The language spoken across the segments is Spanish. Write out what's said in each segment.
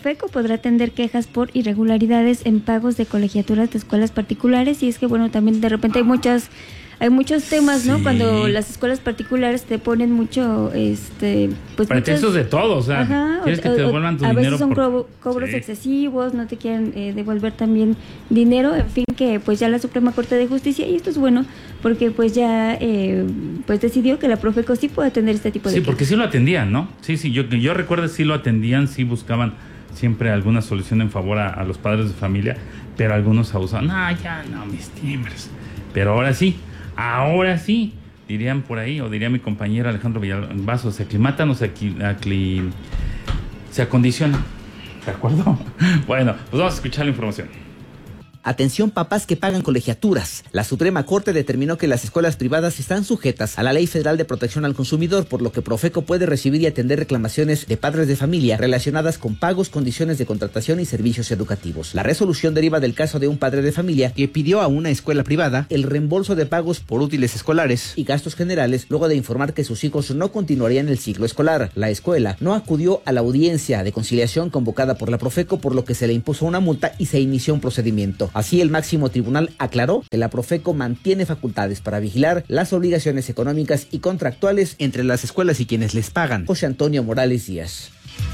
Profeco podrá atender quejas por irregularidades en pagos de colegiaturas de escuelas particulares, y es que bueno, también de repente hay muchos temas, ¿no? Sí. Cuando las escuelas particulares te ponen mucho, pues pretextos de todo, o sea, ajá, quieres que te devuelvan tu a dinero. veces son cobros sí. excesivos, no te quieren devolver también dinero, en fin, que pues ya la Suprema Corte de Justicia, y esto es bueno, porque pues ya pues decidió que la Profeco sí puede atender este tipo de Sí, porque sí lo atendían, ¿no? Sí, yo recuerdo sí lo atendían, sí buscaban siempre alguna solución en favor a los padres de familia, pero algunos abusaban. Ya no, mis timbres. Pero ahora sí, dirían por ahí, o diría mi compañero Alejandro Villalbazo, se aclimatan o se acondicionan. ¿De acuerdo? Bueno, pues vamos a escuchar la información. Atención papás que pagan colegiaturas. La Suprema Corte determinó que las escuelas privadas están sujetas a la Ley Federal de Protección al Consumidor, por lo que Profeco puede recibir y atender reclamaciones de padres de familia relacionadas con pagos, condiciones de contratación y servicios educativos. La resolución deriva del caso de un padre de familia que pidió a una escuela privada el reembolso de pagos por útiles escolares y gastos generales luego de informar que sus hijos no continuarían el ciclo escolar. La escuela no acudió a la audiencia de conciliación convocada por la Profeco, por lo que se le impuso una multa y se inició un procedimiento. Así, el máximo tribunal aclaró que la Profeco mantiene facultades para vigilar las obligaciones económicas y contractuales entre las escuelas y quienes les pagan. José Antonio Morales Díaz.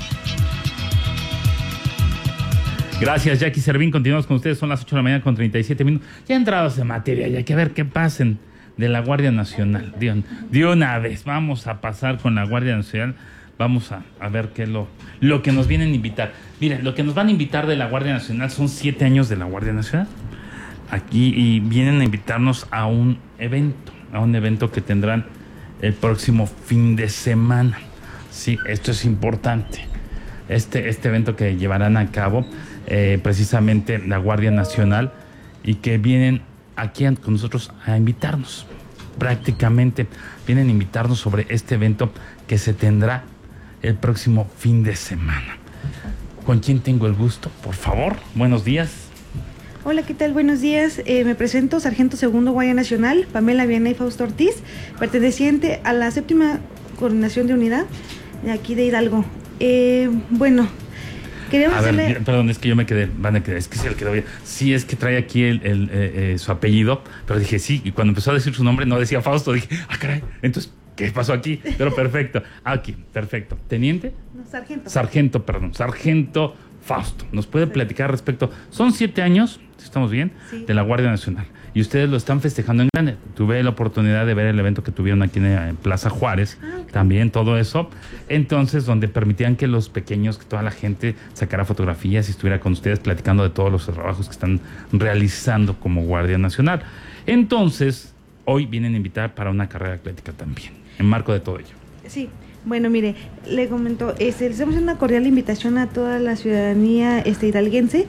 Gracias, Jackie Servín. Continuamos con ustedes. Son las 8 de la mañana con 37 minutos. Ya entrados en materia, ya hay que ver qué pasen de la Guardia Nacional. De una vez, vamos a pasar con la Guardia Nacional. Vamos a ver qué es lo que nos vienen a invitar. Miren, lo que nos van a invitar de la Guardia Nacional son 7 años de la Guardia Nacional. Aquí, y vienen a invitarnos a un evento que tendrán el próximo fin de semana. Sí, esto es importante. Este evento que llevarán a cabo precisamente la Guardia Nacional, y que vienen aquí con nosotros a invitarnos. Prácticamente vienen a invitarnos sobre este evento que se tendrá el próximo fin de semana. ¿Con quién tengo el gusto? Por favor, buenos días. Hola, ¿qué tal? Buenos días. Me presento, Sargento Segundo Guardia Nacional, Pamela Vianey Fausto Ortiz, perteneciente a la 7ª Coordinación de Unidad de aquí de Hidalgo. Bueno, queríamos decirle... Perdón, es que yo me quedé, es que se le quedó bien. Sí, es que trae aquí su apellido, pero dije sí, y cuando empezó a decir su nombre no decía Fausto, dije, caray, entonces, ¿qué pasó aquí? Pero perfecto, aquí, perfecto. ¿Teniente? No, sargento. Sargento Fausto. ¿Nos puede platicar respecto? Son 7 años, si estamos bien, sí, de la Guardia Nacional, y ustedes lo están festejando en grande. Tuve la oportunidad de ver el evento que tuvieron aquí en Plaza Juárez, okay, también todo eso. Entonces, donde permitían que los pequeños, que toda la gente sacara fotografías y estuviera con ustedes platicando de todos los trabajos que están realizando como Guardia Nacional. Entonces, hoy vienen a invitar para una carrera atlética también, en marco de todo ello. Sí. Bueno, mire, le comento, les hacemos una cordial invitación a toda la ciudadanía hidalguense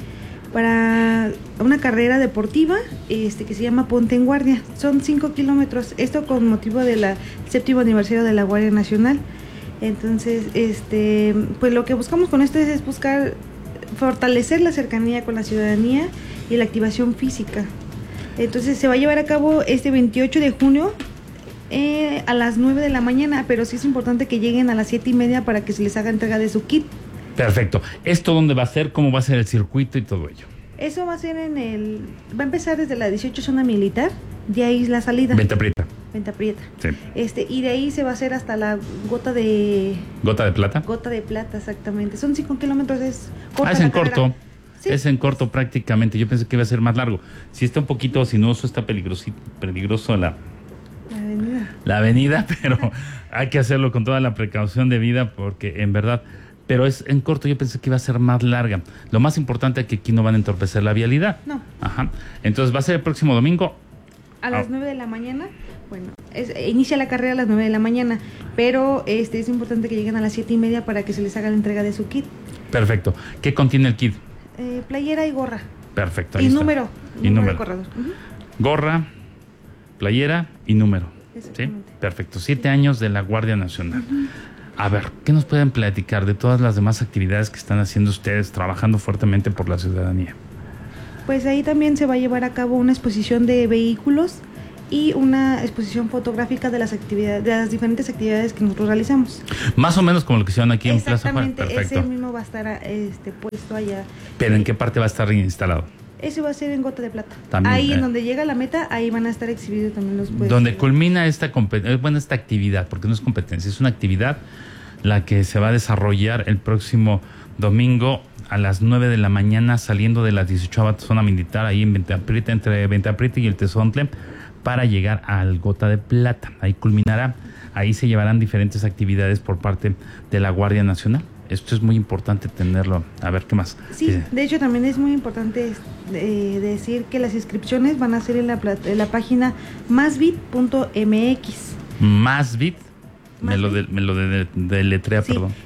para una carrera deportiva que se llama Ponte en Guardia. Son 5 kilómetros, esto con motivo del 7º aniversario de la Guardia Nacional. Entonces, pues lo que buscamos con esto es buscar fortalecer la cercanía con la ciudadanía y la activación física. Entonces se va a llevar a cabo este 28 de junio a las 9 de la mañana, pero sí es importante que lleguen a las 7:30 para que se les haga entrega de su kit. Perfecto. ¿Esto dónde va a ser? ¿Cómo va a ser el circuito y todo ello? Eso va a ser va a empezar desde la 18 zona militar, de ahí es la salida. Venta Prieta. Sí. Y de ahí se va a hacer hasta la ¿Gota de plata? Gota de plata, exactamente. Son 5 kilómetros, es corta. Es en corto. Sí. Es en corto prácticamente. Yo pensé que iba a ser más largo. Si está un poquito sinuoso, está peligroso la avenida, pero hay que hacerlo con toda la precaución debida, porque en verdad, pero es en corto. Yo pensé que iba a ser más larga. Lo más importante es que aquí no van a entorpecer la vialidad. No. Ajá. Entonces va a ser el próximo domingo a las 9 de la mañana. Bueno, inicia la carrera a las 9 de la mañana, pero es importante que lleguen a las 7:30 para que se les haga la entrega de su kit. Perfecto. ¿Qué contiene el kit? Playera y gorra. Perfecto. Y número de corredor. Gorra, playera y número. ¿Sí? Perfecto. 7 años de la Guardia Nacional. A ver, ¿qué nos pueden platicar de todas las demás actividades que están haciendo ustedes, trabajando fuertemente por la ciudadanía? Pues ahí también se va a llevar a cabo una exposición de vehículos y una exposición fotográfica de las actividades, de las diferentes actividades que nosotros realizamos. Más o menos como lo que hicieron aquí en Plaza Juárez. Exactamente, ese mismo va a estar puesto allá. ¿Pero en qué parte va a estar instalado? Ese va a ser en Gota de Plata. También, ahí en donde llega la meta, ahí van a estar exhibidos también los puestos. Donde culmina esta actividad, porque no es competencia, es una actividad la que se va a desarrollar el próximo domingo a las 9 de la mañana, saliendo de la 18ª zona militar, ahí en Venteaprieta, entre Venteaprieta y el Tezontle, para llegar al Gota de Plata. Ahí culminará, ahí se llevarán diferentes actividades por parte de la Guardia Nacional. Esto es muy importante tenerlo. A ver, ¿qué más? Sí, de hecho también es muy importante decir que las inscripciones van a ser en la página masbit.mx. Masbit, me lo deletrea, sí, perdón.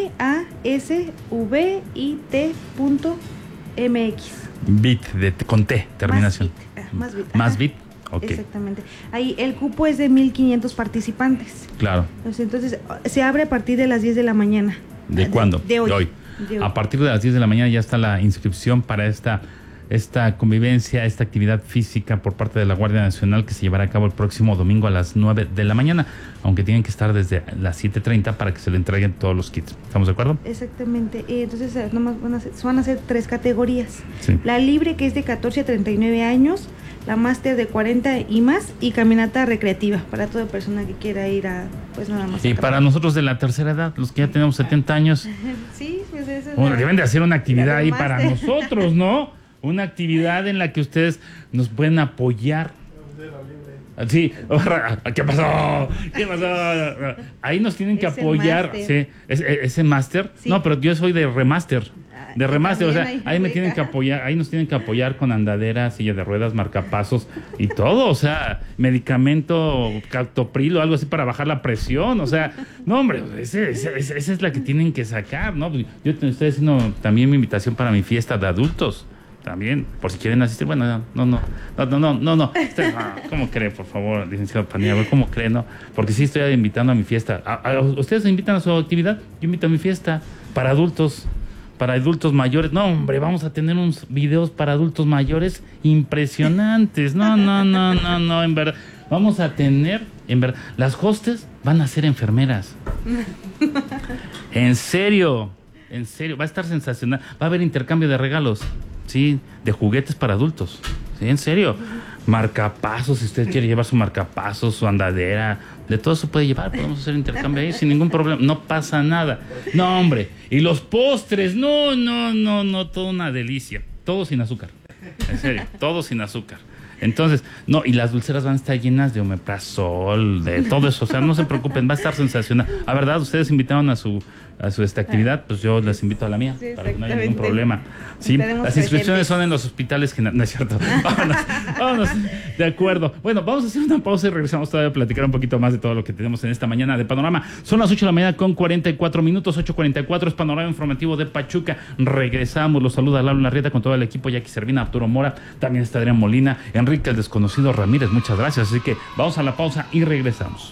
masvit.mx. Bit, con T, terminación. Masbit. Okay. Exactamente. Ahí el cupo es de 1,500 participantes. Claro. Entonces se abre a partir de las 10 de la mañana. ¿De cuándo? De hoy. De hoy. A partir de las 10 de la mañana ya está la inscripción para esta convivencia, esta actividad física por parte de la Guardia Nacional, que se llevará a cabo el próximo domingo a las 9 de la mañana, aunque tienen que estar desde las 7:30 para que se le entreguen todos los kits. ¿Estamos de acuerdo? Exactamente. Entonces nomás van a ser 3 categorías. Sí. La libre, que es de 14 a 39 años, la máster de 40 y más, y caminata recreativa para toda persona que quiera ir a, pues nada más. Y para nosotros de la tercera edad, los que ya tenemos 70 años, sí, pues eso bueno, deben de hacer una actividad ahí máster para nosotros, ¿no? Una actividad en la que ustedes nos pueden apoyar. Sí, ¿qué pasó? Ahí nos tienen que apoyar. Sí, ese máster. Sí. No, pero yo soy de remaster. De remaster, o sea, ahí me tienen que apoyar, ahí nos tienen que apoyar con andaderas, silla de ruedas, marcapasos y todo, o sea, medicamento, captopril o algo así para bajar la presión, o sea, no hombre, esa es la que tienen que sacar, ¿no? Yo estoy haciendo también mi invitación para mi fiesta de adultos. También, por si quieren asistir, bueno, no. ¿Cómo cree, por favor, licenciado Paniagua? ¿Cómo cree, no? Porque sí estoy invitando a mi fiesta. ¿Ustedes se invitan a su actividad? Yo invito a mi fiesta para adultos mayores. No, hombre, vamos a tener unos videos para adultos mayores impresionantes. No, en verdad. Vamos a tener, en verdad, las hostes van a ser enfermeras. En serio, va a estar sensacional. Va a haber intercambio de regalos. Sí, de juguetes para adultos. Sí, en serio. Marcapasos, si usted quiere llevar su marcapasos, su andadera, de todo eso puede llevar. Podemos hacer intercambio ahí sin ningún problema. No pasa nada. No, hombre. Y los postres, no, todo una delicia. Todo sin azúcar. En serio, todo sin azúcar. Entonces, no, y las dulceras van a estar llenas de omeprazol, de todo eso. O sea, no se preocupen, va a estar sensacional. A verdad, ustedes invitaron a su actividad, pues yo les invito a la mía, sí, para que no haya ningún problema. Sí, las inscripciones son en los hospitales que no es cierto. Vámonos, de acuerdo. Bueno, vamos a hacer una pausa y regresamos todavía a platicar un poquito más de todo lo que tenemos en esta mañana de Panorama. Son las 8 de la mañana con 44 minutos, 8:44 es Panorama Informativo de Pachuca. Regresamos, los saluda Lalo Larrieta con todo el equipo, Jackie Servina, Arturo Mora, también está Adrián Molina, Enrique el Desconocido Ramírez, muchas gracias. Así que vamos a la pausa y regresamos.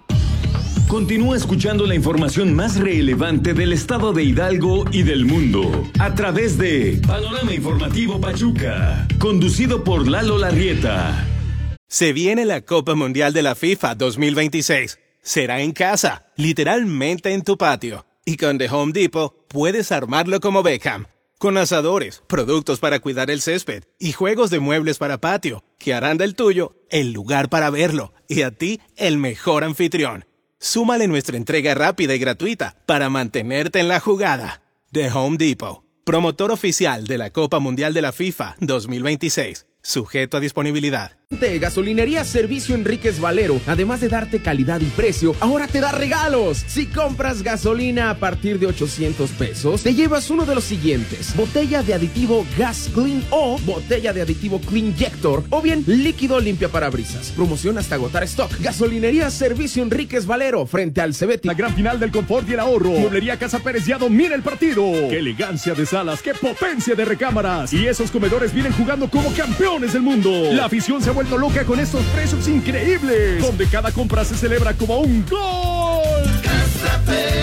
Continúa escuchando la información más relevante del estado de Hidalgo y del mundo a través de Panorama Informativo Pachuca, conducido por Lalo Larrieta. Se viene la Copa Mundial de la FIFA 2026. Será en casa, literalmente en tu patio. Y con The Home Depot puedes armarlo como Beckham. Con asadores, productos para cuidar el césped y juegos de muebles para patio, que harán del tuyo el lugar para verlo y a ti el mejor anfitrión. Súmale nuestra entrega rápida y gratuita para mantenerte en la jugada. The Home Depot, promotor oficial de la Copa Mundial de la FIFA 2026. Sujeto a disponibilidad. Gasolinería Servicio Enríquez Valero, además de darte calidad y precio, ahora te da regalos. Si compras gasolina a partir de 800 pesos, te llevas uno de los siguientes: botella de aditivo Gas Clean o botella de aditivo Clean Jector, o bien líquido limpia parabrisas. Promoción hasta agotar stock. Gasolinería Servicio Enríquez Valero, frente al Cebeti. La gran final del confort y el ahorro. Mueblería Casa Pérez ya domina el partido. Qué elegancia de salas, qué potencia de recámaras. Y esos comedores vienen jugando como campeones del mundo. La afición se ha vuelto loca con estos precios increíbles, donde cada compra se celebra como un gol. Casa Pérez,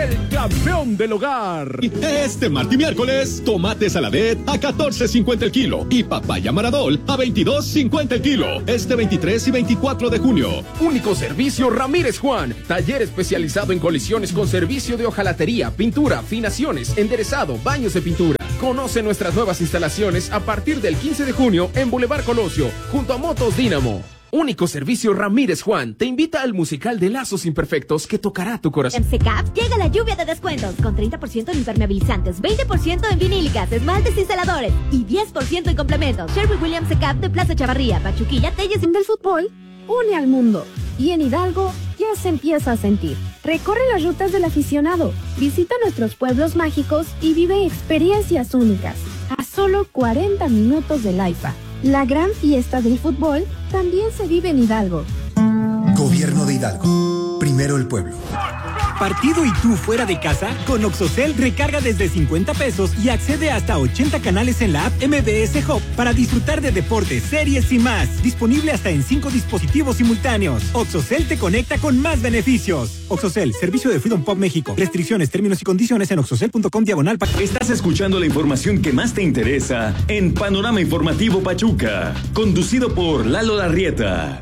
el campeón del hogar. Este martes y miércoles, tomate saladet a $14.50 el kilo y papaya maradol a $22.50 el kilo. Este 23 y 24 de junio. Único servicio Ramírez Juan. Taller especializado en colisiones con servicio de hojalatería, pintura, afinaciones, enderezado, baños de pintura. Conoce nuestras nuevas instalaciones a partir del 15 de junio en Boulevard Colosio, junto a Motos Dínamo. Único servicio Ramírez Juan te invita al musical de Lazos Imperfectos que tocará tu corazón. En Secaf llega la lluvia de descuentos con 30% en impermeabilizantes, 20% en vinílicas, esmaltes instaladores y 10% en complementos. Sherwin Williams Secaf de Plaza Chavarría, Pachuquilla, Telles. Del fútbol une al mundo y en Hidalgo ya se empieza a sentir. Recorre las rutas del aficionado, visita nuestros pueblos mágicos y vive experiencias únicas. A solo 40 minutos del AIFA. La gran fiesta del fútbol también se vive en Hidalgo. Gobierno de Hidalgo. Primero el pueblo. Partido y tú fuera de casa, con Oxocel recarga desde 50 pesos y accede hasta 80 canales en la app MBS Hub para disfrutar de deportes, series y más. Disponible hasta en 5 dispositivos simultáneos. Oxocel te conecta con más beneficios. Oxocel, servicio de Freedom Pop México. Restricciones, términos y condiciones en oxocel.com/. Estás escuchando la información que más te interesa en Panorama Informativo Pachuca, conducido por Lalo Larrieta.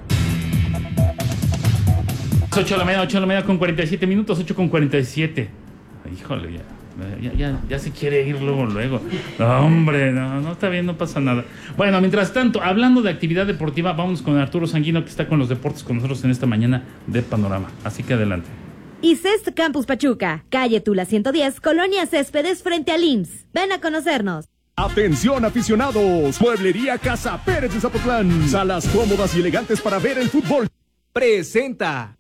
8 de la mañana con 47 minutos, 8:47. Híjole, ya se quiere ir luego. No, hombre, no está bien, no pasa nada. Bueno, mientras tanto, hablando de actividad deportiva, vámonos con Arturo Sanguino, que está con los deportes con nosotros en esta mañana de Panorama. Así que adelante. ICEST Campus Pachuca, calle Tula 110, Colonia Céspedes, frente al IMSS. Ven a conocernos. Atención aficionados, Mueblería Casa Pérez de Zapotlán. Salas cómodas y elegantes para ver el fútbol. Presenta.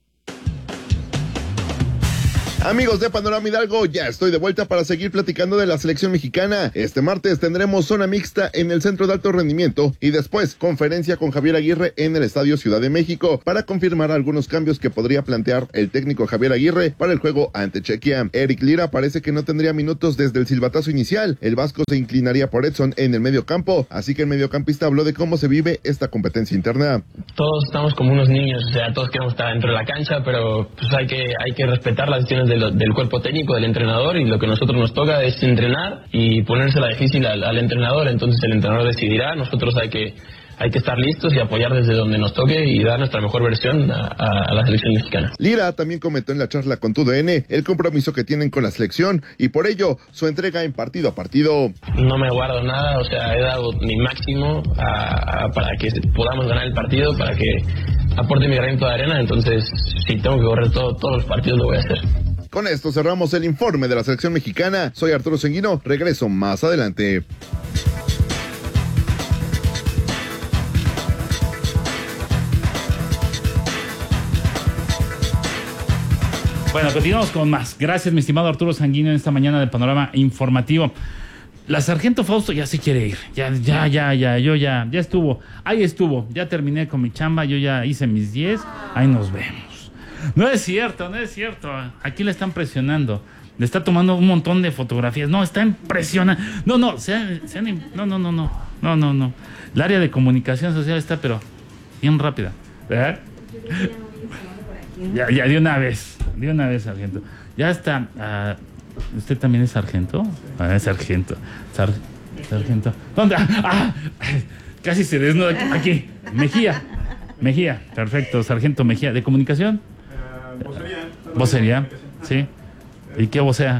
Amigos de Panorama Hidalgo, ya estoy de vuelta para seguir platicando de la selección mexicana. Este martes tendremos zona mixta en el Centro de Alto Rendimiento y después conferencia con Javier Aguirre en el Estadio Ciudad de México para confirmar algunos cambios que podría plantear el técnico Javier Aguirre para el juego ante Chequia. Eric Lira parece que no tendría minutos desde el silbatazo inicial. El vasco se inclinaría por Edson en el medio campo, así que el mediocampista habló de cómo se vive esta competencia interna. Todos estamos como unos niños, o sea, todos queremos estar dentro de la cancha, pero pues hay que respetar las decisiones del cuerpo técnico, del entrenador, y lo que a nosotros nos toca es entrenar y ponérsela difícil al entrenador. Entonces el entrenador decidirá, nosotros hay que estar listos y apoyar desde donde nos toque y dar nuestra mejor versión a la selección mexicana. Lira también comentó en la charla con TUDN el compromiso que tienen con la selección y por ello su entrega en partido a partido. No me guardo nada, o sea, he dado mi máximo para que podamos ganar el partido, para que aporte mi granito de arena. Entonces, si tengo que correr todos los partidos, lo voy a hacer. Con esto cerramos el informe de la selección mexicana. Soy Arturo Sanguino, regreso más adelante. Bueno, continuamos con más. Gracias, mi estimado Arturo Sanguino, en esta mañana de Panorama Informativo. La Sargento Fausto ya se quiere ir. Ya estuvo. Ahí estuvo. Ya terminé con mi chamba, yo ya hice mis 10. Ahí nos vemos. No es cierto. Aquí le están presionando. Le está tomando un montón de fotografías. No, está impresionante. No. No. El área de comunicación social está, pero bien rápida. ¿Verdad? Ya, de una vez, sargento. Ya está. ¿Usted también es sargento? Es sargento. Sargento. ¿Dónde? Casi se desnuda aquí. Mejía. Perfecto, sargento Mejía. ¿De comunicación? Vocería. Sí. ¿Y qué vocea?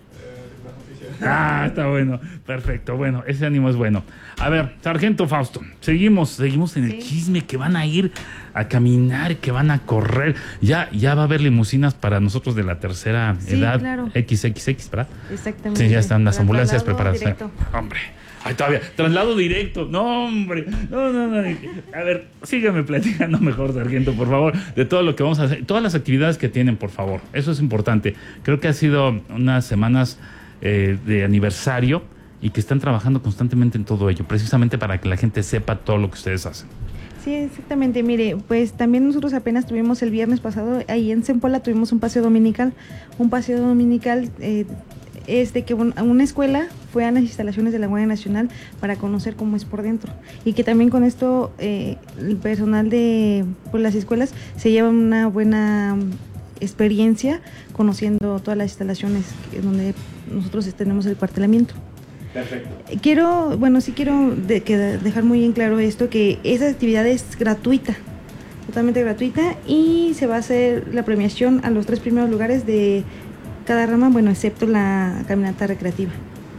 Está bueno. Perfecto. Bueno, ese ánimo es bueno. A ver, sargento Fausto, seguimos en el chisme, que van a ir a caminar, que van a correr. Ya va a haber limusinas para nosotros de la tercera edad, claro. XXX, ¿verdad? Exactamente. Sí, ya están las ambulancias preparadas. Directo. Hombre, todavía, traslado directo. No, hombre. No. A ver, sígueme platicando mejor, sargento, por favor, de todo lo que vamos a hacer, todas las actividades que tienen, por favor. Eso es importante. Creo que ha sido unas semanas de aniversario y que están trabajando constantemente en todo ello, precisamente para que la gente sepa todo lo que ustedes hacen. Sí, exactamente. Mire, pues también nosotros apenas tuvimos el viernes pasado, ahí en Zempoala tuvimos un paseo dominical. Que una escuela fue a las instalaciones de la Guardia Nacional para conocer cómo es por dentro, y que también con esto el personal de las escuelas se lleva una buena experiencia conociendo todas las instalaciones donde nosotros tenemos el cuartelamiento. Perfecto. Quiero dejar muy en claro esto, que esa actividad es gratuita, totalmente gratuita, y se va a hacer la premiación a los 3 primeros lugares de cada rama, bueno, excepto la caminata recreativa.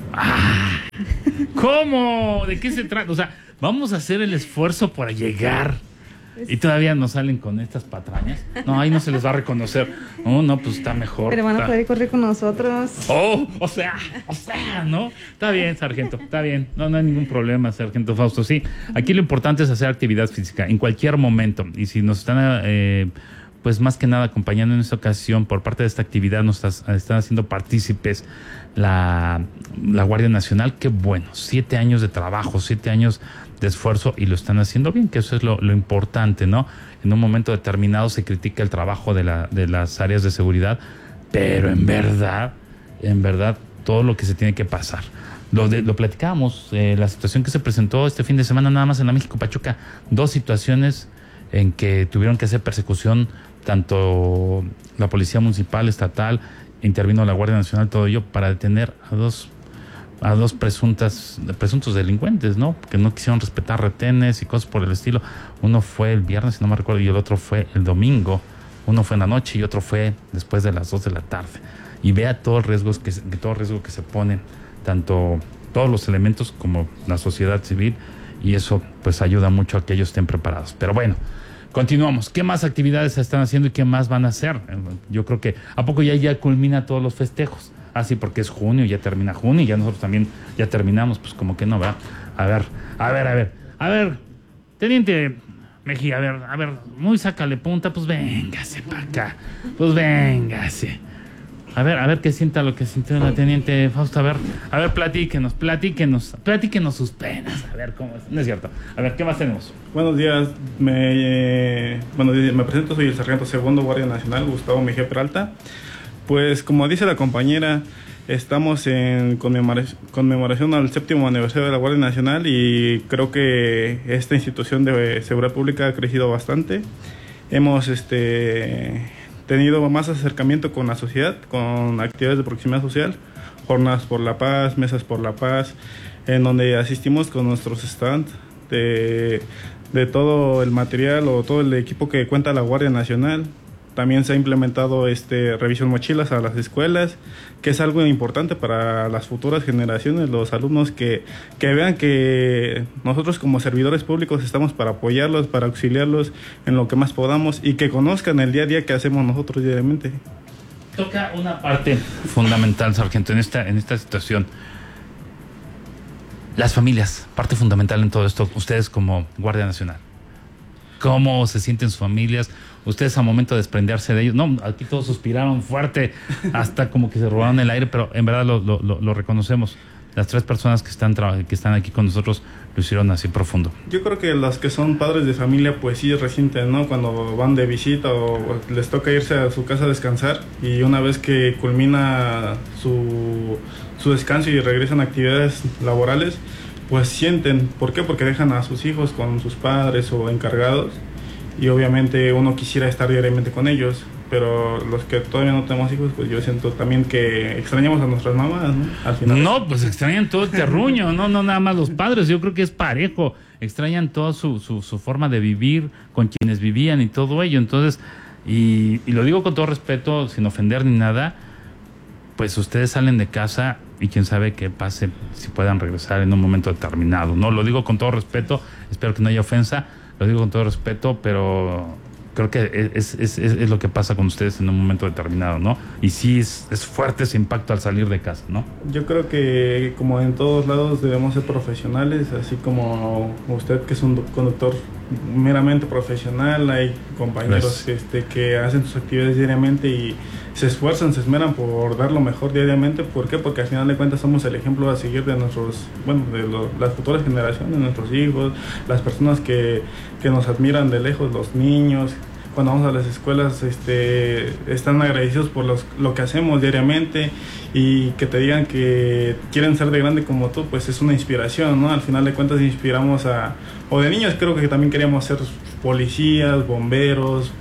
¿Cómo? ¿De qué se trata? O sea, vamos a hacer el esfuerzo para llegar y todavía nos salen con estas patrañas. No, ahí no se les va a reconocer. No, pues está mejor. Pero van a poder correr con nosotros. O sea, ¿no? Está bien, sargento, está bien. No hay ningún problema, sargento Fausto. Sí, aquí lo importante es hacer actividad física en cualquier momento. Y si nos están, pues más que nada acompañando en esta ocasión por parte de esta actividad, nos están haciendo partícipes la Guardia Nacional. Qué bueno, 7 años de trabajo, 7 años de esfuerzo, y lo están haciendo bien, que eso es lo importante, ¿no? En un momento determinado se critica el trabajo de las áreas de seguridad, pero en verdad, todo lo que se tiene que pasar. Lo platicábamos, la situación que se presentó este fin de semana nada más en la México Pachuca, 2 situaciones en que tuvieron que hacer persecución, tanto la Policía Municipal, Estatal, intervino la Guardia Nacional, todo ello para detener a dos presuntos delincuentes, ¿no? Que no quisieron respetar retenes y cosas por el estilo. Uno fue el viernes, si no me recuerdo, y el otro fue el domingo. Uno fue en la noche y otro fue después de las 2 de la tarde. Y vea todo el riesgo que se ponen, tanto todos los elementos como la sociedad civil, y eso pues ayuda mucho a que ellos estén preparados. Pero bueno, continuamos. ¿Qué más actividades se están haciendo y qué más van a hacer? Yo creo que ¿a poco ya culmina todos los festejos? Sí, porque es junio, ya termina junio y ya nosotros también ya terminamos, pues como que no, ¿verdad? A ver, teniente Mejía, a ver, muy sácale punta, pues véngase para acá, A ver qué sienta lo que sintió la teniente Fausto, a ver, platíquenos sus penas, a ver cómo es, no es cierto, a ver, ¿qué más tenemos? Buenos días, me presento, soy el sargento segundo Guardia Nacional, Gustavo Mejía Peralta. Pues como dice la compañera, estamos en conmemoración al 7º aniversario de la Guardia Nacional, y creo que esta institución de seguridad pública ha crecido bastante. Hemos tenido más acercamiento con la sociedad, con actividades de proximidad social, jornadas por la paz, mesas por la paz, en donde asistimos con nuestros stands de todo el material o todo el equipo que cuenta la Guardia Nacional. También se ha implementado revisión mochilas a las escuelas, que es algo importante para las futuras generaciones, los alumnos que vean que nosotros como servidores públicos estamos para apoyarlos, para auxiliarlos en lo que más podamos, y que conozcan el día a día que hacemos nosotros diariamente. Toca una parte fundamental, sargento, en esta situación. Las familias, parte fundamental en todo esto, ustedes como Guardia Nacional. ¿Cómo se sienten sus familias? Ustedes al momento de desprenderse de ellos, no, aquí todos suspiraron fuerte, hasta como que se robaron el aire, pero en verdad lo reconocemos. Las 3 personas que están aquí con nosotros lo hicieron así profundo. Yo creo que los que son padres de familia, pues sí resienten, ¿no? Cuando van de visita o les toca irse a su casa a descansar, y una vez que culmina su descanso y regresan a actividades laborales, pues sienten. ¿Por qué? Porque dejan a sus hijos con sus padres o encargados, y obviamente uno quisiera estar diariamente con ellos, pero los que todavía no tenemos hijos, pues yo siento también que extrañamos a nuestras mamás, ¿no? Al final. No, pues extrañan todo el terruño, no nada más los padres, yo creo que es parejo, extrañan toda su forma de vivir, con quienes vivían y todo ello. Entonces, y lo digo con todo respeto, sin ofender ni nada, pues ustedes salen de casa y quién sabe qué pase, si puedan regresar en un momento determinado, ¿no? Lo digo con todo respeto, espero que no haya ofensa, lo digo con todo respeto, pero creo que es lo que pasa con ustedes en un momento determinado, ¿no? Y sí es fuerte ese impacto al salir de casa, ¿no? Yo creo que como en todos lados debemos ser profesionales, así como usted, que es un conductor meramente profesional, hay compañeros que hacen sus actividades diariamente y se esfuerzan, se esmeran por dar lo mejor diariamente. ¿Por qué? Porque al final de cuentas somos el ejemplo a seguir de las futuras generaciones, nuestros hijos, las personas que nos admiran de lejos, los niños, cuando vamos a las escuelas están agradecidos por lo que hacemos diariamente, y que te digan que quieren ser de grande como tú, pues es una inspiración, ¿no? Al final de cuentas inspiramos o de niños creo que también queríamos ser policías, bomberos,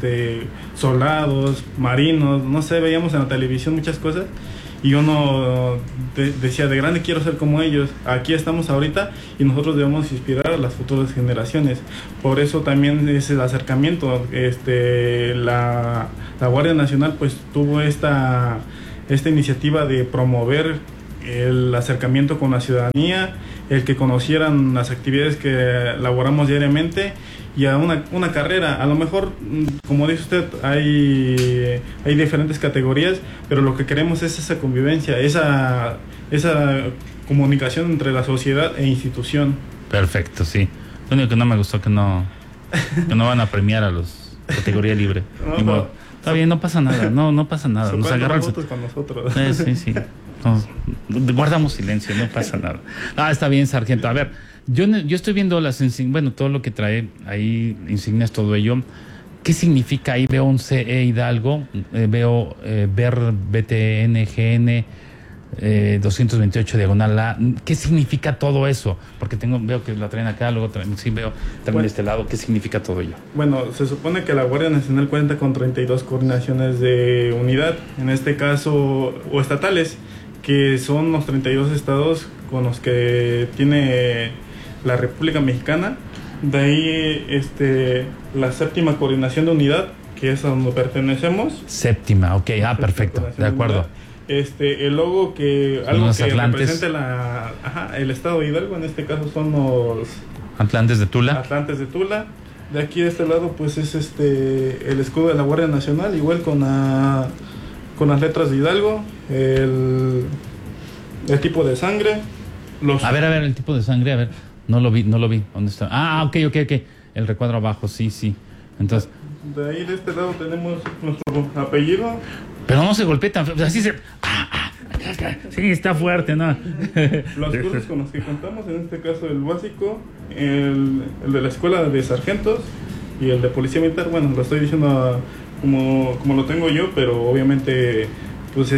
soldados, marinos, no sé, veíamos en la televisión muchas cosas y uno decía, de grande quiero ser como ellos. Aquí estamos ahorita y nosotros debemos inspirar a las futuras generaciones. Por eso también es el acercamiento. La Guardia Nacional pues tuvo esta iniciativa de promover el acercamiento con la ciudadanía, el que conocieran las actividades que elaboramos diariamente, y a una carrera. A lo mejor, como dice usted, hay diferentes categorías, pero lo que queremos es esa convivencia, esa comunicación entre la sociedad e institución. Perfecto, sí. Lo único que no me gustó que no van a premiar a los categoría libre. No. Está bien, no pasa nada, no pasa nada. Nos agarran con nosotros. Sí. Guardamos silencio, no pasa nada. Está bien, sargento. A ver, yo estoy viendo las insignias, bueno, todo lo que trae ahí, insignias, todo ello. ¿Qué significa ahí? Veo un CE Hidalgo, veo VER BTNGN 228 diagonal A. ¿Qué significa todo eso? Porque veo que la traen acá, luego sí veo también de este lado. ¿Qué significa todo ello? Bueno, se supone que la Guardia Nacional cuenta con 32 coordinaciones de unidad, en este caso, o estatales, que son los 32 estados con los que tiene la República Mexicana. De ahí la séptima coordinación de unidad, que es a donde pertenecemos. Séptima, ok, perfecto, de acuerdo. El logo algo que represente el estado de Hidalgo, en este caso son los Atlantes de Tula. Atlantes de Tula. De aquí de este lado pues es el escudo de la Guardia Nacional, igual con las letras de Hidalgo, el tipo de sangre. A ver, el tipo de sangre, a ver, no lo vi. ¿Dónde está? Ok. El recuadro abajo, sí. Entonces, de ahí de este lado tenemos nuestro apellido. Pero no se golpea tan, así se... Sí, está fuerte, ¿no? Los cursos con los que contamos, en este caso el básico, el de la escuela de sargentos y el de policía militar. Bueno, lo estoy diciendo como lo tengo yo, pero obviamente pues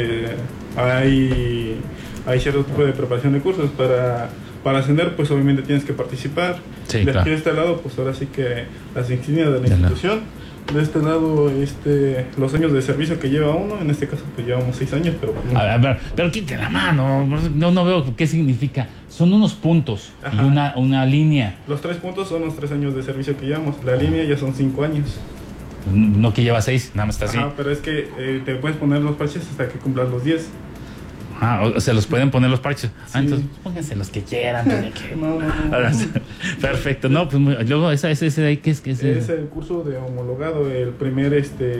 hay cierto tipo de preparación de cursos para ascender, pues obviamente tienes que participar. Sí, de aquí claro. de este lado, pues ahora sí que las insignias de la institución. De este lado, los años de servicio que lleva uno, en este caso pues llevamos 6 años, pero... No. A ver, pero quite la mano, no veo qué significa. Son unos puntos y una línea. Los 3 puntos son los 3 años de servicio que llevamos, la línea ya son 5 años. No que lleva 6, nada más está así. Pero es que te puedes poner los parches hasta que cumplas los 10. Se los pueden poner los parches. Sí. Entonces pónganse los que quieran. No. Perfecto. No, pues luego ese de ahí, ¿qué es? Es el curso de homologado, el primer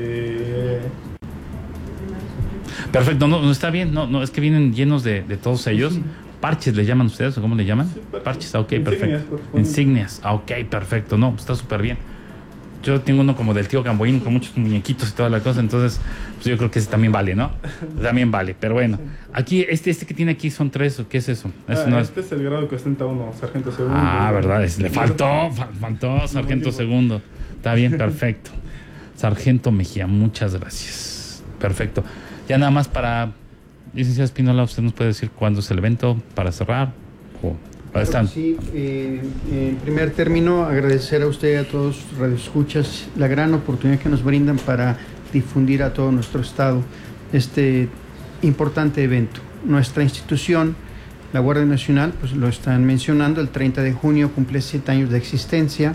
Perfecto, no está bien. No, es que vienen llenos de todos ellos. Sí. Parches le llaman ustedes, ¿o cómo le llaman? Sí, parches, perfecto. Insignias, perfecto. No, está súper bien. Yo tengo uno como del tío Gamboín con muchos muñequitos y toda la cosa, entonces pues yo creo que ese también vale, ¿no? También vale, pero bueno. Aquí, este que tiene aquí son 3, ¿o qué es eso? Este es el grado que ostenta uno, sargento segundo. Verdad, le faltó sargento segundo. Está bien, perfecto. Sargento Mejía, muchas gracias. Perfecto. Ya nada más licenciada Espinola, ¿usted nos puede decir cuándo es el evento para cerrar? Sí, en primer término, agradecer a usted y a todos sus radioescuchas la gran oportunidad que nos brindan para difundir a todo nuestro estado este importante evento. Nuestra institución, la Guardia Nacional, pues lo están mencionando, el 30 de junio cumple 7 años de existencia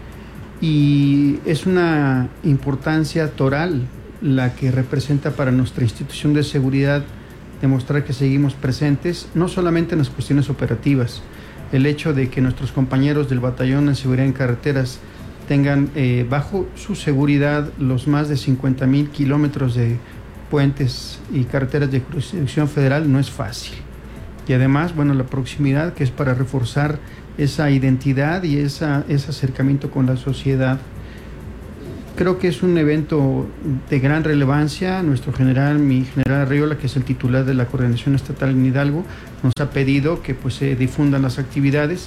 y es una importancia toral la que representa para nuestra institución de seguridad demostrar que seguimos presentes, no solamente en las cuestiones operativas. El hecho de que nuestros compañeros del Batallón de Seguridad en Carreteras tengan bajo su seguridad los más de 50,000 kilómetros de puentes y carreteras de jurisdicción federal no es fácil. Y además, la proximidad que es para reforzar esa identidad y ese acercamiento con la sociedad. Creo que es un evento de gran relevancia. Mi general Arriola, que es el titular de la Coordinación Estatal en Hidalgo, nos ha pedido que se difundan las actividades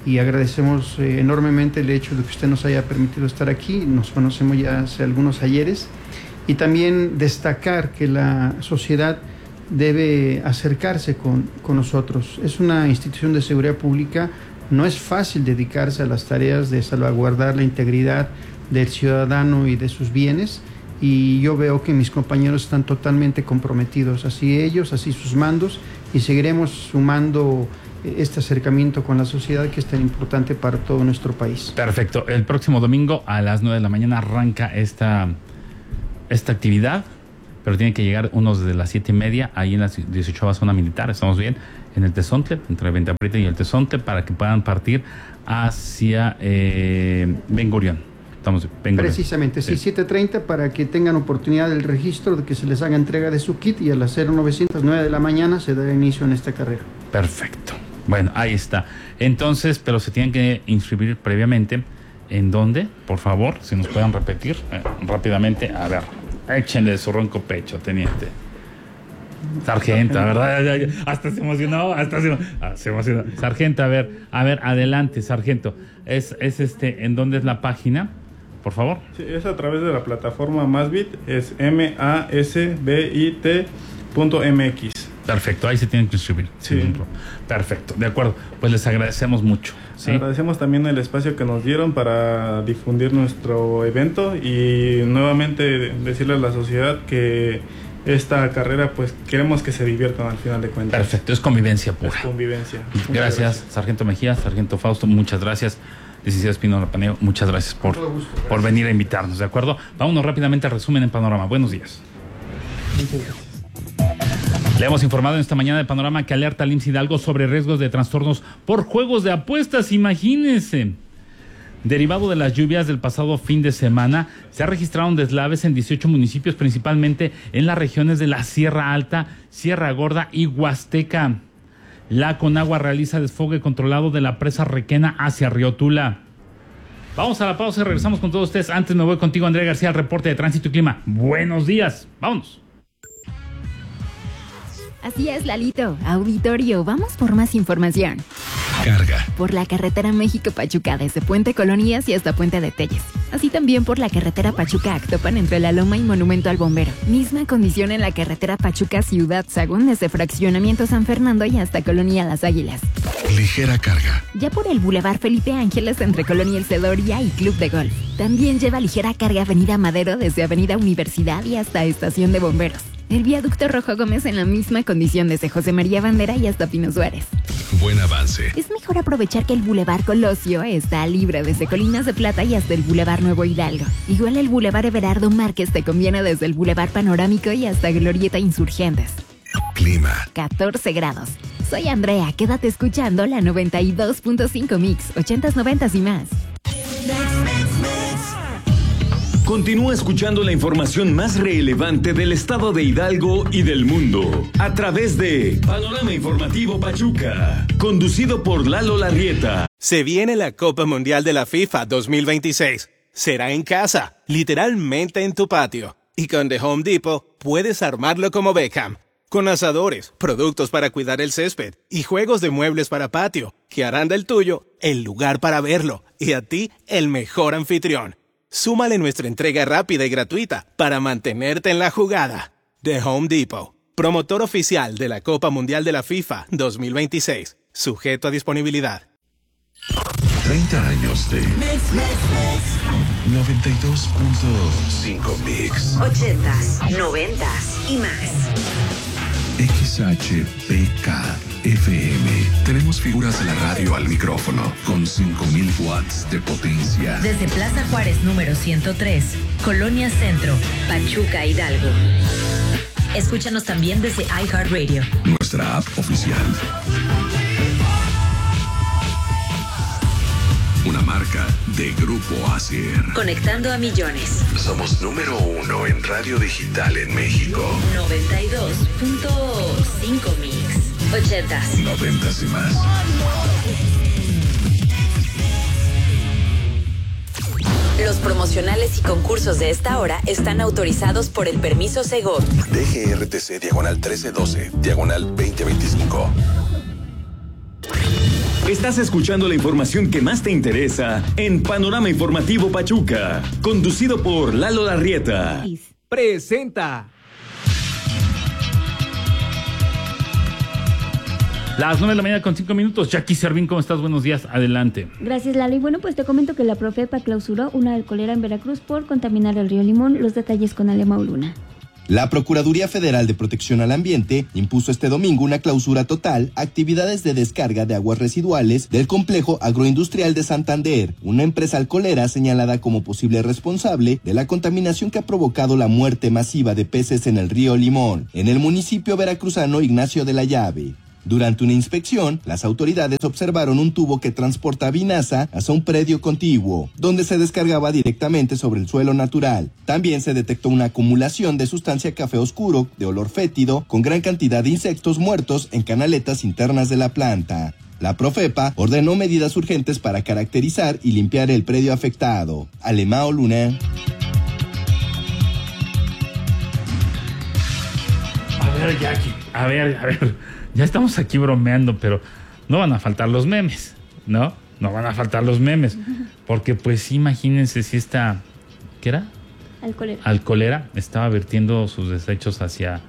y agradecemos enormemente el hecho de que usted nos haya permitido estar aquí. Nos conocemos ya hace algunos ayeres, y también destacar que la sociedad debe acercarse con nosotros. Es una institución de seguridad pública, no es fácil dedicarse a las tareas de salvaguardar la integridad del ciudadano y de sus bienes, y yo veo que mis compañeros están totalmente comprometidos, así ellos, así sus mandos, y seguiremos sumando este acercamiento con la sociedad que es tan importante para todo nuestro país. Perfecto. El próximo domingo a las 9 de la mañana arranca esta actividad, pero tiene que llegar unos de las 7:30 ahí en la 18ª zona militar. Estamos bien en el Tezontle, entre Venta Prieta y el Tezontle, para que puedan partir hacia Ben Gurión. Estamos Ben Gurión. Precisamente, sí, 7:30, para que tengan oportunidad del registro, de que se les haga entrega de su kit, y a las 0909 de la mañana se da inicio en esta carrera. Perfecto. Bueno, ahí está. Entonces, pero se tienen que inscribir previamente. ¿En dónde? Por favor, si nos puedan repetir rápidamente. A ver, échenle su ronco pecho, teniente. Sargento, ¿verdad? Hasta se emocionó, se emocionó. Sargento, a ver, adelante, sargento. ¿En dónde es la página? Por favor. Sí, es a través de la plataforma Masbit, es masbit.mx. Perfecto, ahí se tienen que inscribir. Sí. Perfecto, de acuerdo. Pues les agradecemos mucho. ¿Sí? Agradecemos también el espacio que nos dieron para difundir nuestro evento, y nuevamente decirle a la sociedad que esta carrera, pues queremos que se diviertan al final de cuentas. Perfecto, es convivencia pura. Es convivencia. Gracias, sargento Mejía, sargento Fausto, muchas gracias. Licenciado Espino Rapaneo, muchas gracias por venir a invitarnos, ¿de acuerdo? Vámonos rápidamente al resumen en Panorama. Buenos días. Muchas gracias. Le hemos informado en esta mañana de Panorama que alerta al IMSS Hidalgo sobre riesgos de trastornos por juegos de apuestas. Imagínense. Derivado de las lluvias del pasado fin de semana, se registraron deslaves en 18 municipios, principalmente en las regiones de la Sierra Alta, Sierra Gorda y Huasteca. La Conagua realiza desfogue controlado de la presa Requena hacia Río Tula. Vamos a la pausa y regresamos con todos ustedes. Antes me voy contigo, Andrea García, al reporte de tránsito y clima. Buenos días. Vámonos. Así es, Lalito. Auditorio, vamos por más información. Carga. Por la carretera México-Pachuca, desde Puente Colonias y hasta Puente de Telles. Así también por la carretera Pachuca-Actopan, entre La Loma y Monumento al Bombero. Misma condición en la carretera Pachuca-Ciudad Sagún, desde Fraccionamiento San Fernando y hasta Colonia Las Águilas. Ligera carga. Ya por el Boulevard Felipe Ángeles, entre Colonia El Cedoria y Club de Golf. También lleva ligera carga Avenida Madero, desde Avenida Universidad y hasta Estación de Bomberos. El viaducto Rojo Gómez en la misma condición desde José María Bandera y hasta Pino Suárez. Buen avance. Es mejor aprovechar que el Boulevard Colosio está libre desde Colinas de Plata y hasta el Boulevard Nuevo Hidalgo. Igual el Boulevard Everardo Márquez te conviene desde el Boulevard Panorámico y hasta Glorieta Insurgentes. Clima. 14 grados. Soy Andrea, quédate escuchando la 92.5 Mix, 80s, 90s y más. Continúa escuchando la información más relevante del estado de Hidalgo y del mundo a través de Panorama Informativo Pachuca, conducido por Lalo Larrieta. Se viene la Copa Mundial de la FIFA 2026. Será en casa, literalmente en tu patio. Y con The Home Depot puedes armarlo como Beckham, con asadores, productos para cuidar el césped y juegos de muebles para patio, que harán del tuyo el lugar para verlo y a ti el mejor anfitrión. Súmale nuestra entrega rápida y gratuita para mantenerte en la jugada. The Home Depot, promotor oficial de la Copa Mundial de la FIFA 2026, sujeto a disponibilidad. 30 años de 92.5 Mix. 80s, 90s y más. XHPK FM. Tenemos figuras de la radio al micrófono con 5,000 watts de potencia. Desde Plaza Juárez número 103, Colonia Centro, Pachuca, Hidalgo. Escúchanos también desde iHeartRadio. Nuestra app oficial. Una marca de Grupo ASIR. Conectando a millones. Somos número 1 en radio digital en México. 92.5 Mix. 80s. 90s y más. Los promocionales y concursos de esta hora están autorizados por el permiso Segov. DGRTC /1312, /2025. Estás escuchando la información que más te interesa en Panorama Informativo Pachuca, conducido por Lalo Larrieta. Presenta. Las 9:05 a.m. Jackie Servín, ¿cómo estás? Buenos días, adelante. Gracias, Lalo. Y bueno, pues te comento que la Profepa clausuró una alcoholera en Veracruz por contaminar el río Limón. Los detalles con Alema Luna. La Procuraduría Federal de Protección al Ambiente impuso este domingo una clausura total a actividades de descarga de aguas residuales del complejo agroindustrial de Santander, una empresa alcoholera señalada como posible responsable de la contaminación que ha provocado la muerte masiva de peces en el río Limón, en el municipio veracruzano Ignacio de la Llave. Durante una inspección, las autoridades observaron un tubo que transporta vinaza hacia un predio contiguo, donde se descargaba directamente sobre el suelo natural. También se detectó una acumulación de sustancia café oscuro, de olor fétido, con gran cantidad de insectos muertos en canaletas internas de la planta. La Profepa ordenó medidas urgentes para caracterizar y limpiar el predio afectado. Alemao Luna. A ver, Jackie, a ver. Ya estamos aquí bromeando, pero no van a faltar los memes, ¿no? No van a faltar los memes. Porque pues imagínense si esta, ¿qué era? Alcoholera estaba vertiendo sus desechos hacia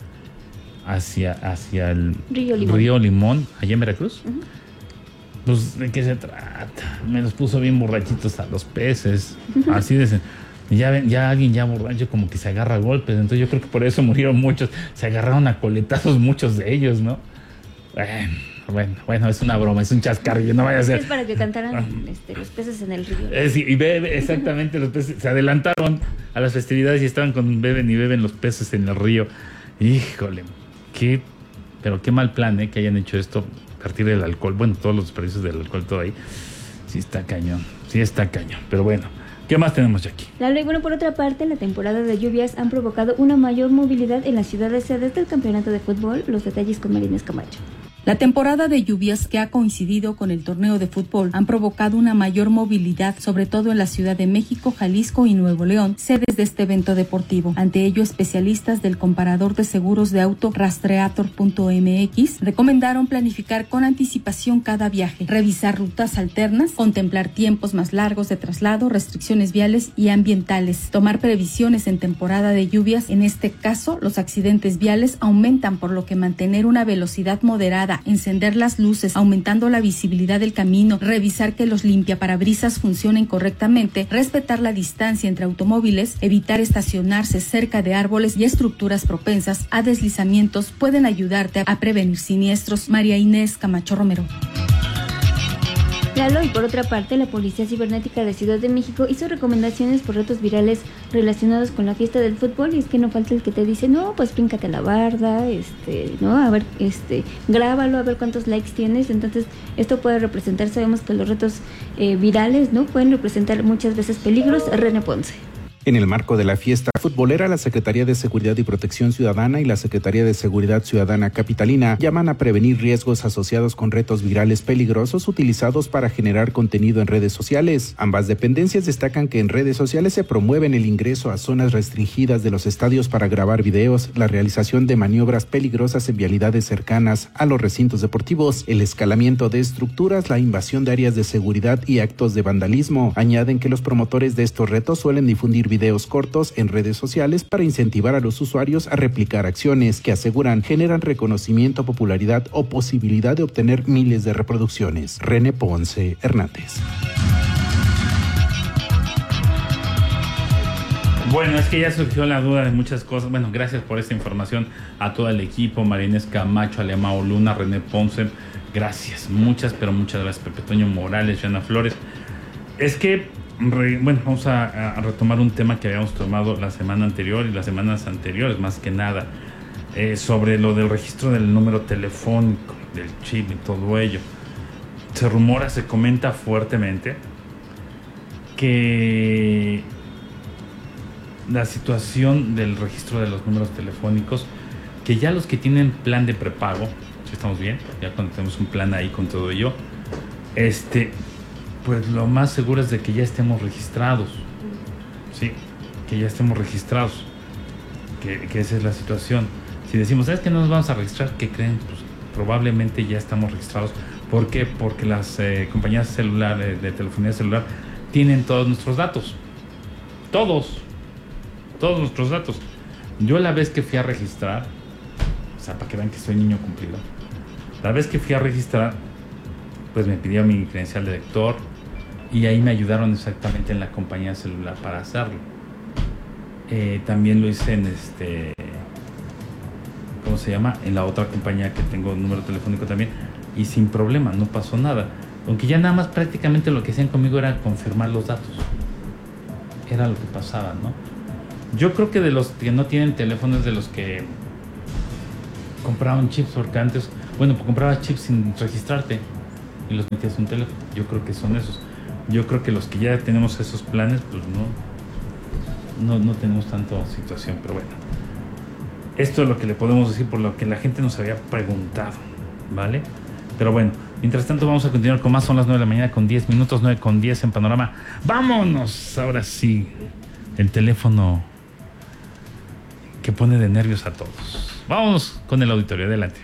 el río Limón, allá en Veracruz. Pues, ¿de qué se trata? Me los puso bien borrachitos a los peces. Así de... Ya alguien ya borracho como que se agarra a golpes. Entonces yo creo que por eso murieron muchos. Se agarraron a coletazos muchos de ellos, ¿no? Bueno, es una broma, es un chascarrillo, no vaya a ser. Es para que cantaran los peces en el río. Sí, y exactamente, los peces se adelantaron a las festividades y estaban con beben y beben los peces en el río. Híjole, pero qué mal plan, que hayan hecho esto a partir del alcohol. Bueno, todos los desperdicios del alcohol, todo ahí. Sí está cañón. Pero bueno, ¿qué más tenemos aquí? Lalo, y bueno, por otra parte, la temporada de lluvias han provocado una mayor movilidad en las ciudades sedes del campeonato de fútbol. Los detalles con María Inés Camacho. La temporada de lluvias que ha coincidido con el torneo de fútbol han provocado una mayor movilidad, sobre todo en la Ciudad de México, Jalisco y Nuevo León, sedes de este evento deportivo. Ante ello, especialistas del comparador de seguros de auto Rastreator.mx recomendaron planificar con anticipación cada viaje, revisar rutas alternas, contemplar tiempos más largos de traslado, restricciones viales y ambientales, tomar previsiones en temporada de lluvias. En este caso, los accidentes viales aumentan, por lo que mantener una velocidad moderada, encender las luces, aumentando la visibilidad del camino, revisar que los limpiaparabrisas funcionen correctamente, respetar la distancia entre automóviles, evitar estacionarse cerca de árboles y estructuras propensas a deslizamientos pueden ayudarte a prevenir siniestros. María Inés Camacho Romero. Lalo, y por otra parte, la Policía Cibernética de Ciudad de México hizo recomendaciones por retos virales relacionados con la fiesta del fútbol, y es que no falta el que te dice, no, pues píncate la barda, no, a ver, grábalo, a ver cuántos likes tienes. Entonces, esto puede representar, sabemos que los retos virales, ¿no?, pueden representar muchas veces peligros. René Ponce. En el marco de la fiesta futbolera, la Secretaría de Seguridad y Protección Ciudadana y la Secretaría de Seguridad Ciudadana Capitalina llaman a prevenir riesgos asociados con retos virales peligrosos utilizados para generar contenido en redes sociales. Ambas dependencias destacan que en redes sociales se promueven el ingreso a zonas restringidas de los estadios para grabar videos, la realización de maniobras peligrosas en vialidades cercanas a los recintos deportivos, el escalamiento de estructuras, la invasión de áreas de seguridad y actos de vandalismo. Añaden que los promotores de estos retos suelen difundir videos cortos en redes sociales para incentivar a los usuarios a replicar acciones que aseguran generan reconocimiento, popularidad o posibilidad de obtener miles de reproducciones. René Ponce Hernández. Bueno, es que ya surgió la duda de muchas cosas. Bueno, gracias por esta información a todo el equipo, María Inés Camacho, Alemao Luna, René Ponce. Gracias, muchas gracias, Pepe Toño Morales, Yana Flores. Es que bueno, vamos a retomar un tema que habíamos tomado la semana anterior y las semanas anteriores, más que nada, sobre lo del registro del número telefónico, del chip y todo ello. Se rumora, se comenta fuertemente que la situación del registro de los números telefónicos, que ya los que tienen plan de prepago, si estamos bien, ya cuando tenemos un plan ahí con todo ello, pues lo más seguro es de que ya estemos registrados. Sí, que ya estemos registrados. Que esa es la situación. Si decimos, ¿sabes que no nos vamos a registrar? ¿Qué creen? Pues probablemente ya estamos registrados ¿Por qué? Porque las compañías celulares de telefonía celular tienen todos nuestros datos. Todos nuestros datos. Yo la vez que fui a registrar, o sea, para que vean que soy niño cumplido, la vez que fui a registrar, pues me pidió mi credencial de lector y ahí me ayudaron exactamente en la compañía celular para hacerlo. También lo hice en ¿cómo se llama? En la otra compañía que tengo número telefónico también, y sin problema, no pasó nada. Aunque ya nada más prácticamente lo que hacían conmigo era confirmar los datos. Era lo que pasaba, ¿no? Yo creo que de los que no tienen teléfonos, de los que compraban chips, porque antes, bueno, pues comprabas chips sin registrarte y los metías en un teléfono. Yo creo que son esos. Yo creo que los que ya tenemos esos planes, pues no tenemos tanta situación, pero bueno. Esto es lo que le podemos decir por lo que la gente nos había preguntado, ¿vale? Pero bueno, mientras tanto vamos a continuar con más. Son las 9 de la mañana con 10 minutos, 9 con 10 en Panorama. ¡Vámonos! Ahora sí, el teléfono que pone de nervios a todos. Vámonos con el auditorio, adelante.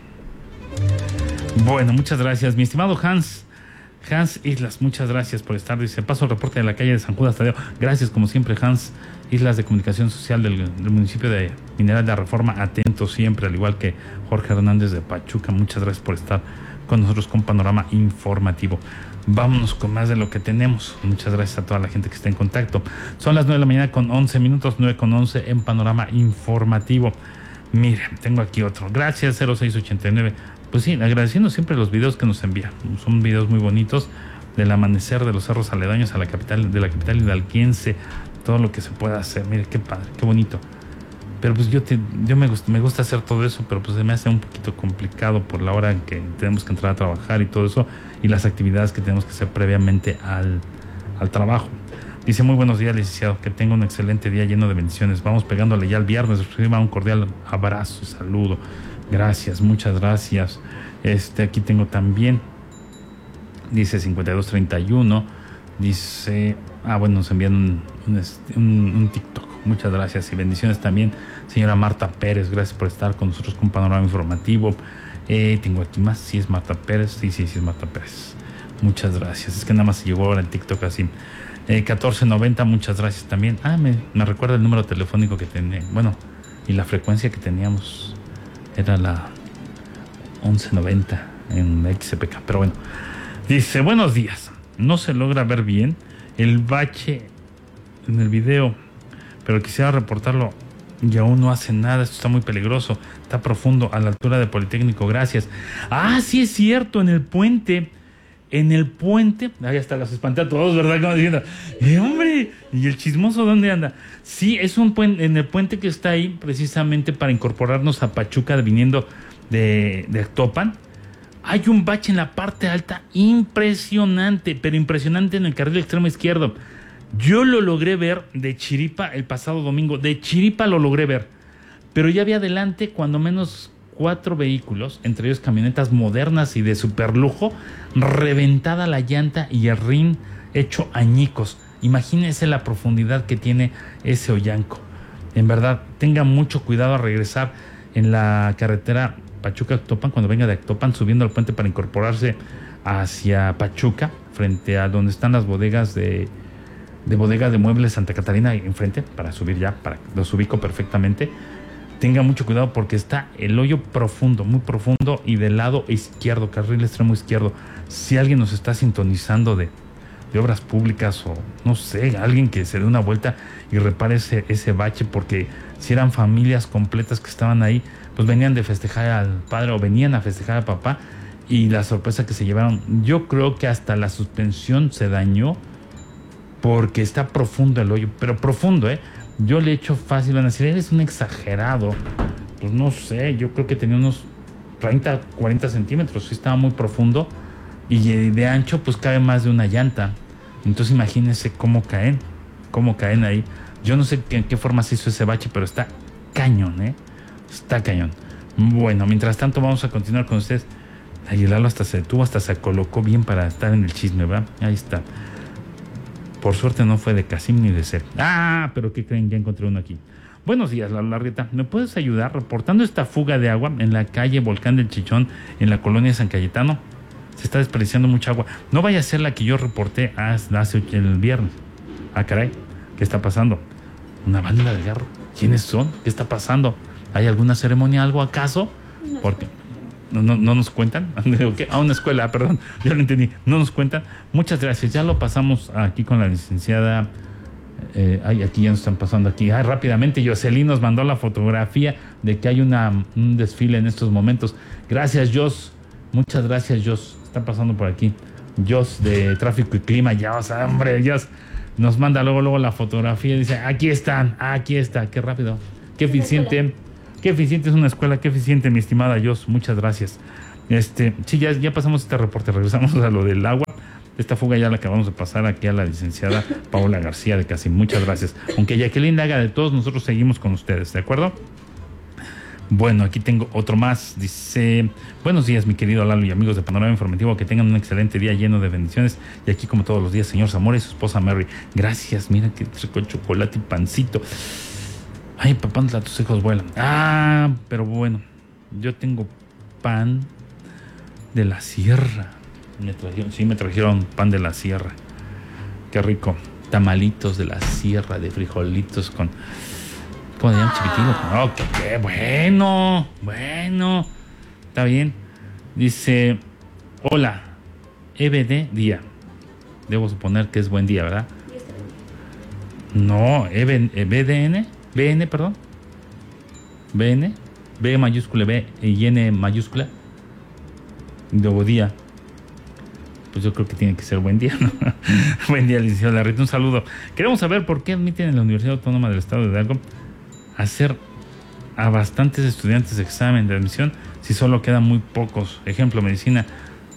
Bueno, muchas gracias, mi estimado Hans Islas, muchas gracias por estar. Dice, paso el reporte de la calle de San Judas Tadeo. Gracias, como siempre, Hans Islas, de Comunicación Social del municipio de Mineral de Reforma. Atento siempre, al igual que Jorge Hernández de Pachuca. Muchas gracias por estar con nosotros con Panorama Informativo. Vámonos con más de lo que tenemos. Muchas gracias a toda la gente que está en contacto. Son las 9 de la mañana con 11 minutos, 9 con 11 en Panorama Informativo. Miren, tengo aquí otro. Gracias, 0689. Pues sí, agradeciendo siempre los videos que nos envían. Son videos muy bonitos del amanecer de los cerros aledaños a la capital, de la capital hidalguense. Todo lo que se pueda hacer. Mire, qué padre, qué bonito. Pero pues me gusta hacer todo eso, pero pues se me hace un poquito complicado por la hora en que tenemos que entrar a trabajar y todo eso, y las actividades que tenemos que hacer previamente al trabajo. Dice, muy buenos días, licenciado, que tenga un excelente día lleno de bendiciones. Vamos pegándole ya al viernes. Reciba un cordial abrazo y saludo. Gracias, muchas gracias. Aquí tengo también, dice 5231, dice, bueno, nos envían un TikTok. Muchas gracias y bendiciones también, señora Marta Pérez. Gracias por estar con nosotros con Panorama Informativo. Tengo aquí más, sí es Marta Pérez, sí es Marta Pérez. Muchas gracias, es que nada más se llegó ahora el TikTok así. 1490, muchas gracias también. Me recuerda el número telefónico que tenía, bueno, y la frecuencia que teníamos era la 1190 en XPK, pero bueno. Dice, buenos días, no se logra ver bien el bache en el video, pero quisiera reportarlo y aún no hace nada. Esto está muy peligroso, está profundo, a la altura de Politécnico. Gracias. Sí es cierto, en el puente, ahí hasta los espanté a todos, ¿verdad? Como diciendo, hombre, ¿y el chismoso dónde anda? Sí, es un puente, en el puente que está ahí precisamente para incorporarnos a Pachuca viniendo de Actopan. Hay un bache en la parte alta impresionante, pero impresionante, en el carril extremo izquierdo. Yo lo logré ver de chiripa el pasado domingo, de chiripa lo logré ver, pero ya había adelante cuando menos 4 vehículos, entre ellos camionetas modernas y de superlujo, reventada la llanta y el rin hecho añicos. Imagínense la profundidad que tiene ese hoyanco. En verdad, tenga mucho cuidado a regresar en la carretera Pachuca-Actopan, cuando venga de Actopan, subiendo al puente para incorporarse hacia Pachuca, frente a donde están las bodegas de bodega de muebles Santa Catarina, enfrente, para subir ya, los ubico perfectamente. Tenga mucho cuidado porque está el hoyo profundo, muy profundo, y del lado izquierdo, carril extremo izquierdo. Si alguien nos está sintonizando de obras públicas, o no sé, alguien que se dé una vuelta y repare ese bache, porque si eran familias completas que estaban ahí, pues venían de festejar al padre o venían a festejar al papá, y la sorpresa que se llevaron, yo creo que hasta la suspensión se dañó porque está profundo el hoyo, pero profundo, yo le echo fácil, van a decir, eres un exagerado. Pues no sé, yo creo que tenía unos 30, 40 centímetros, sí estaba muy profundo, y de ancho pues cabe más de una llanta. Entonces imagínense cómo caen ahí. Yo no sé en qué forma se hizo ese bache, pero está cañón, está cañón. Bueno, mientras tanto vamos a continuar con ustedes. Ahí Lalo hasta se detuvo, hasta se colocó bien para estar en el chisme, ¿verdad? Ahí está. Por suerte no fue de Casim ni de Ser. Pero ¿qué creen? Ya encontré uno aquí. Buenos días, Lalo Larrieta. ¿Me puedes ayudar reportando esta fuga de agua en la calle Volcán del Chichón, en la colonia San Cayetano? Se está desperdiciando mucha agua. No vaya a ser la que yo reporté hace el viernes. Ah, caray, ¿qué está pasando? ¿Una banda de guerra? ¿Quiénes son? ¿Qué está pasando? ¿Hay alguna ceremonia, algo acaso? Porque no nos cuentan. A una escuela, perdón, ya lo entendí. No nos cuentan. Muchas gracias. Ya lo pasamos aquí con la licenciada. Aquí ya nos están pasando aquí. Rápidamente, Jocelyn nos mandó la fotografía de que hay un desfile en estos momentos. Gracias, Jos. Muchas gracias, Jos. Está pasando por aquí. Jos de Tráfico y Clima. Ya, hombre, Jos. Nos manda luego la fotografía y dice, aquí está, qué rápido, qué eficiente es una escuela, qué eficiente, mi estimada Jos, muchas gracias. Sí, ya pasamos este reporte, regresamos a lo del agua. Esta fuga ya la acabamos de pasar aquí a la licenciada Paola García de Casi, muchas gracias. Aunque Jacqueline haga de todos, nosotros seguimos con ustedes, ¿de acuerdo? Bueno, aquí tengo otro más. Dice, buenos días, mi querido Lalo y amigos de Panorama Informativo, que tengan un excelente día lleno de bendiciones. Y aquí, como todos los días, señor Zamora y su esposa Mary. Gracias, mira que rico chocolate y pancito. Ay, papá, tus hijos vuelan. Pero bueno, yo tengo pan de la sierra. Me trajeron pan de la sierra. Qué rico. Tamalitos de la sierra, de frijolitos con... ¿Cómo se llama? Chipitino. Oh, qué bueno. Bueno. Está bien. Dice, hola, EBD día. Debo suponer que es buen día, ¿verdad? No, BDN. BN, perdón. BN. B mayúscula, B y N mayúscula. Nuevo día. Pues yo creo que tiene que ser buen día, ¿no? Buen día, licenciado Larrita. Un saludo. Queremos saber por qué admiten en la Universidad Autónoma del Estado de Hidalgo hacer a bastantes estudiantes examen de admisión si solo quedan muy pocos. Ejemplo, medicina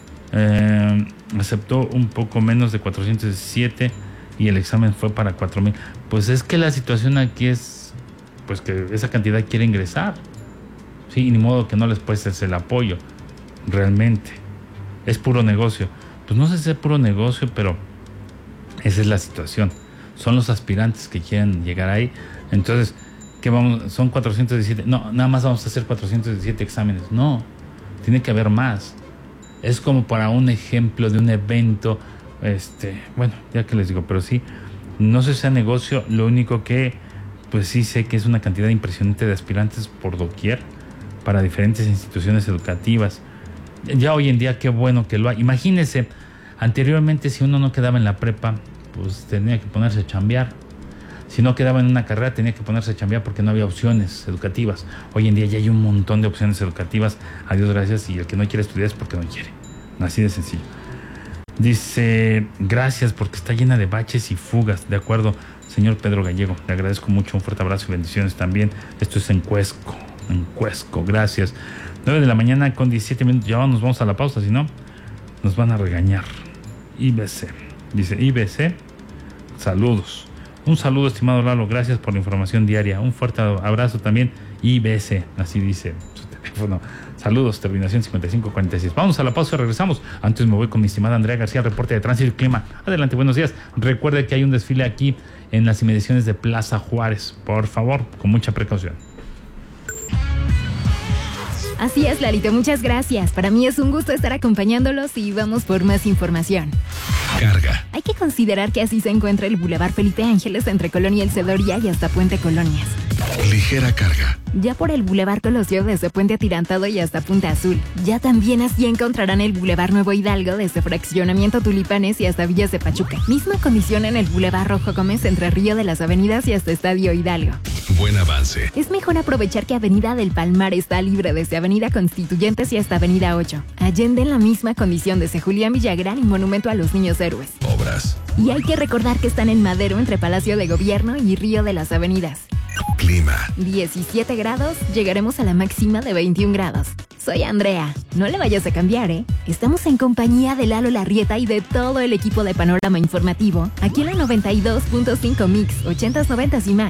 aceptó un poco menos de 417 y el examen fue para 4,000. Pues es que la situación aquí es pues que esa cantidad quiere ingresar, sí, y ni modo que no les prestes el apoyo. Realmente es puro negocio. Pues no sé si es puro negocio, pero esa es la situación. Son los aspirantes que quieren llegar ahí. Entonces, ¿qué vamos? Son 417. No, nada más vamos a hacer 417 exámenes. No, tiene que haber más. Es como para un ejemplo de un evento. Bueno, ya que les digo, pero sí, no sé si sea negocio. Lo único que, pues sí sé que es una cantidad impresionante de aspirantes por doquier para diferentes instituciones educativas. Ya hoy en día, qué bueno que lo hay. Imagínense, anteriormente, si uno no quedaba en la prepa, pues tenía que ponerse a chambear. Si no quedaba en una carrera, tenía que ponerse a chambear porque no había opciones educativas. Hoy en día ya hay un montón de opciones educativas, a Dios gracias, y el que no quiere estudiar es porque no quiere. Así de sencillo. Dice, gracias porque está llena de baches y fugas. De acuerdo, señor Pedro Gallego, le agradezco mucho, un fuerte abrazo y bendiciones también. Esto es en Cuesco, gracias. 9 de la mañana con 17 minutos, ya nos vamos a la pausa, si no, nos van a regañar. IBC, dice IBC, saludos. Un saludo, estimado Lalo, gracias por la información diaria. Un fuerte abrazo también, IBC, así dice su teléfono. Saludos, terminación 5546. Vamos a la pausa y regresamos. Antes me voy con mi estimada Andrea García, reporte de tránsito y clima. Adelante, buenos días. Recuerde que hay un desfile aquí en las inmediaciones de Plaza Juárez. Por favor, con mucha precaución. Así es, Larito, muchas gracias. Para mí es un gusto estar acompañándolos y vamos por más información. Carga. Hay que considerar que así se encuentra el Boulevard Felipe Ángeles entre Colonia El Cedoría y hasta Puente Colonias. Ligera carga. Ya por el Boulevard Colosio desde Puente Atirantado y hasta Punta Azul. Ya también así encontrarán el Boulevard Nuevo Hidalgo desde Fraccionamiento Tulipanes y hasta Villas de Pachuca. Misma condición en el Boulevard Rojo Gómez entre Río de las Avenidas y hasta Estadio Hidalgo. Buen avance. Es mejor aprovechar que Avenida del Palmar está libre desde Avenida Constituyentes y hasta Avenida 8. Allende en la misma condición desde Julián Villagrán y Monumento a los Niños Héroes. Obras. Y hay que recordar que están en Madero entre Palacio de Gobierno y Río de las Avenidas. Clima. 17 grados, llegaremos a la máxima de 21 grados. Soy Andrea, no le vayas a cambiar, ¿eh? Estamos en compañía de Lalo Larrieta y de todo el equipo de Panorama Informativo, aquí en la 92.5 Mix, 80s, 90s y más.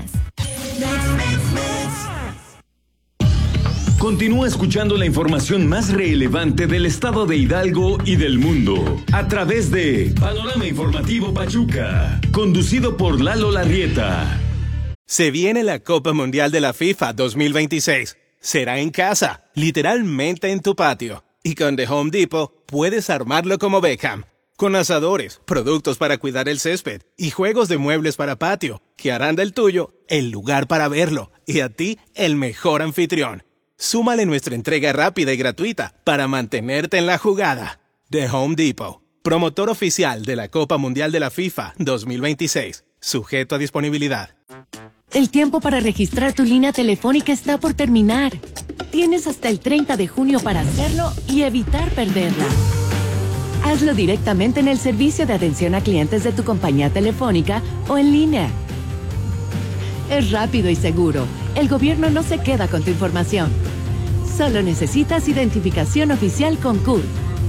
Continúa escuchando la información más relevante del estado de Hidalgo y del mundo a través de Panorama Informativo Pachuca, conducido por Lalo Larrieta. Se viene la Copa Mundial de la FIFA 2026. Será en casa, literalmente en tu patio. Y con The Home Depot puedes armarlo como Beckham. Con asadores, productos para cuidar el césped y juegos de muebles para patio, que harán del tuyo el lugar para verlo y a ti el mejor anfitrión. Súmale nuestra entrega rápida y gratuita para mantenerte en la jugada. The Home Depot, promotor oficial de la Copa Mundial de la FIFA 2026, sujeto a disponibilidad. El tiempo para registrar tu línea telefónica está por terminar. Tienes hasta el 30 de junio para hacerlo y evitar perderla. Hazlo directamente en el servicio de atención a clientes de tu compañía telefónica o en línea. Es rápido y seguro. El gobierno no se queda con tu información. Solo necesitas identificación oficial con CURP.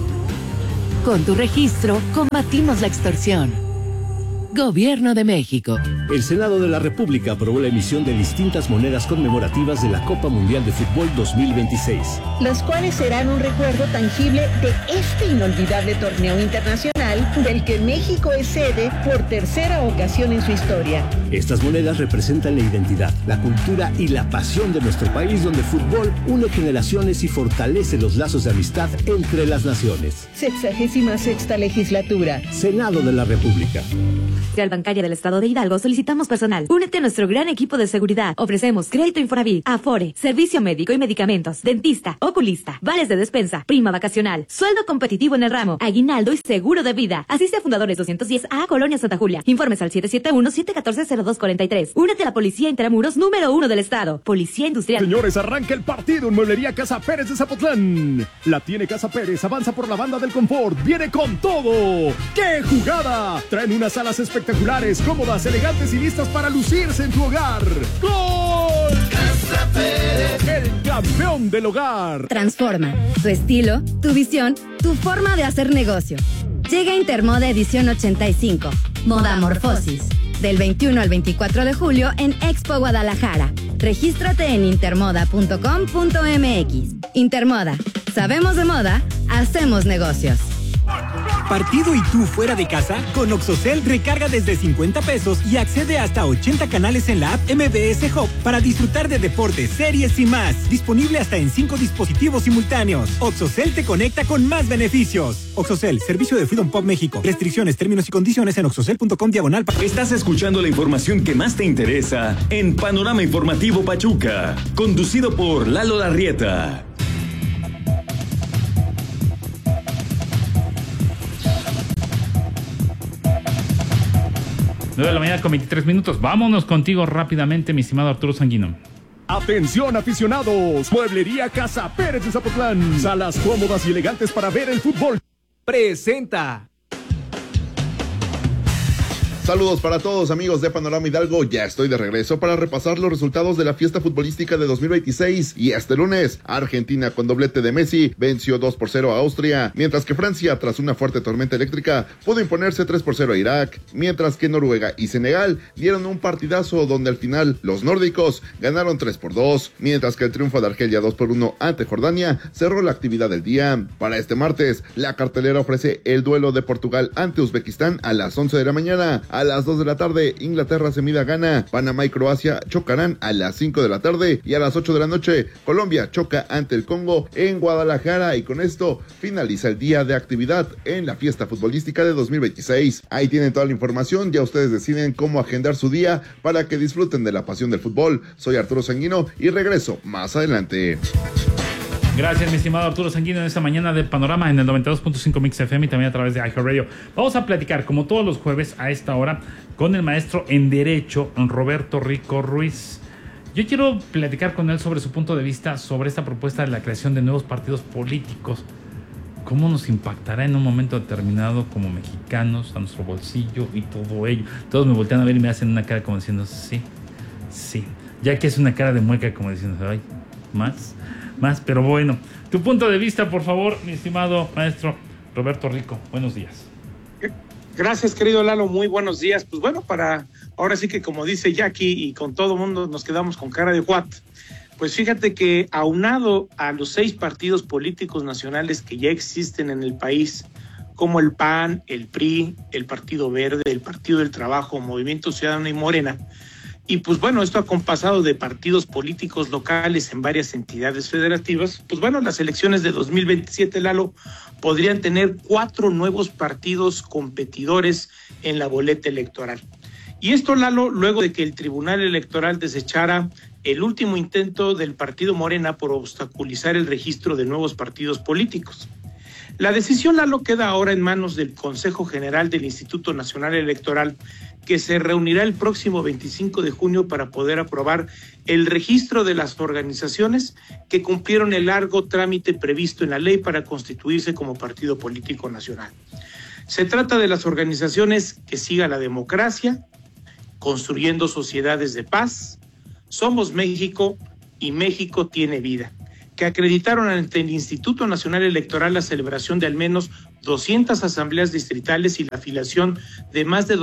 Con tu registro, combatimos la extorsión. Gobierno de México. El Senado de la República aprobó la emisión de distintas monedas conmemorativas de la Copa Mundial de Fútbol 2026. Los cuales serán un recuerdo tangible de este inolvidable torneo internacional del que México es sede por tercera ocasión en su historia. Estas monedas representan la identidad, la cultura y la pasión de nuestro país, donde el fútbol une generaciones y fortalece los lazos de amistad entre las naciones. 66ª legislatura. Senado de la República. Real Bancaria del Estado de Hidalgo solicitamos personal. Únete a nuestro gran equipo de seguridad. Ofrecemos crédito Infonavit, Afore, servicio médico y medicamentos, dentista, oculista, vales de despensa, prima vacacional, sueldo competitivo en el ramo, aguinaldo y seguro de vida. Asiste a Fundadores 210A, Colonia Santa Julia. Informes al 771-714-0243. Únete a la Policía Intramuros número 1 del Estado. Policía Industrial. Señores, arranca el partido en Mueblería Casa Pérez de Zapotlán. La tiene Casa Pérez, avanza por la banda del confort, viene con todo. ¡Qué jugada! Traen unas salas espectaculares, cómodas, elegantes y listas para lucirse en tu hogar. ¡Gol! Casa Pérez, el campeón del hogar. Transforma tu estilo, tu visión, tu forma de hacer negocio. Llega Intermoda edición 85, Moda Morfosis, del 21 al 24 de julio en Expo Guadalajara. Regístrate en intermoda.com.mx. Intermoda, sabemos de moda, hacemos negocios. ¿Partido y tú fuera de casa? Con Oxocel recarga desde 50 pesos y accede hasta 80 canales en la app MBS Hub para disfrutar de deportes, series y más. Disponible hasta en 5 dispositivos simultáneos. Oxocel te conecta con más beneficios. Oxocel, servicio de Freedom Pop México. Restricciones, términos y condiciones en oxocel.com/. Estás escuchando la información que más te interesa en Panorama Informativo Pachuca, conducido por Lalo Larrieta. 9 de la mañana con 23 minutos. Vámonos contigo rápidamente, mi estimado Arturo Sanguino. Atención, aficionados. Mueblería Casa Pérez de Zapotlán. Salas cómodas y elegantes para ver el fútbol. Presenta. Saludos para todos, amigos de Panorama Hidalgo. Ya estoy de regreso para repasar los resultados de la fiesta futbolística de 2026. Y este lunes, Argentina con doblete de Messi venció 2-0 a Austria, mientras que Francia, tras una fuerte tormenta eléctrica, pudo imponerse 3-0 a Irak, mientras que Noruega y Senegal dieron un partidazo donde al final los nórdicos ganaron 3-2, mientras que el triunfo de Argelia 2-1 ante Jordania cerró la actividad del día. Para este martes, la cartelera ofrece el duelo de Portugal ante Uzbekistán a las 11 de la mañana. A las 2 de la tarde, Inglaterra se mide a Ghana, Panamá y Croacia chocarán a las 5 de la tarde y a las 8 de la noche, Colombia choca ante el Congo en Guadalajara, y con esto finaliza el día de actividad en la fiesta futbolística de 2026. Ahí tienen toda la información, ya ustedes deciden cómo agendar su día para que disfruten de la pasión del fútbol. Soy Arturo Sanguino y regreso más adelante. Gracias, mi estimado Arturo Sanguino, en esta mañana de Panorama en el 92.5 Mix FM y también a través de iHeartRadio. Vamos a platicar, como todos los jueves a esta hora, con el maestro en Derecho, Roberto Rico Ruiz. Yo quiero platicar con él sobre su punto de vista sobre esta propuesta de la creación de nuevos partidos políticos. ¿Cómo nos impactará en un momento determinado como mexicanos, a nuestro bolsillo y todo ello? Todos me voltean a ver y me hacen una cara como diciendo, sí, sí. Ya que es una cara de mueca como diciendo, ay, más, pero bueno. Tu punto de vista, por favor, mi estimado maestro Roberto Rico. Buenos días. Gracias, querido Lalo. Muy buenos días. Pues bueno, ahora sí que como dice Jackie y con todo mundo nos quedamos con cara de what. Pues fíjate que aunado a los 6 partidos políticos nacionales que ya existen en el país, como el PAN, el PRI, el Partido Verde, el Partido del Trabajo, Movimiento Ciudadano y Morena, Y pues bueno, esto acompasado de partidos políticos locales en varias entidades federativas, pues bueno, las elecciones de 2027, Lalo, podrían tener 4 nuevos partidos competidores en la boleta electoral. Y esto, Lalo, luego de que el Tribunal Electoral desechara el último intento del partido Morena por obstaculizar el registro de nuevos partidos políticos. La decisión, Lalo, queda ahora en manos del Consejo General del Instituto Nacional Electoral, que se reunirá el próximo 25 de junio para poder aprobar el registro de las organizaciones que cumplieron el largo trámite previsto en la ley para constituirse como partido político nacional. Se trata de las organizaciones que siga la democracia, Construyendo Sociedades de Paz, Somos México y México Tiene Vida, que acreditaron ante el Instituto Nacional Electoral la celebración de al menos 200 asambleas distritales y la afiliación de más de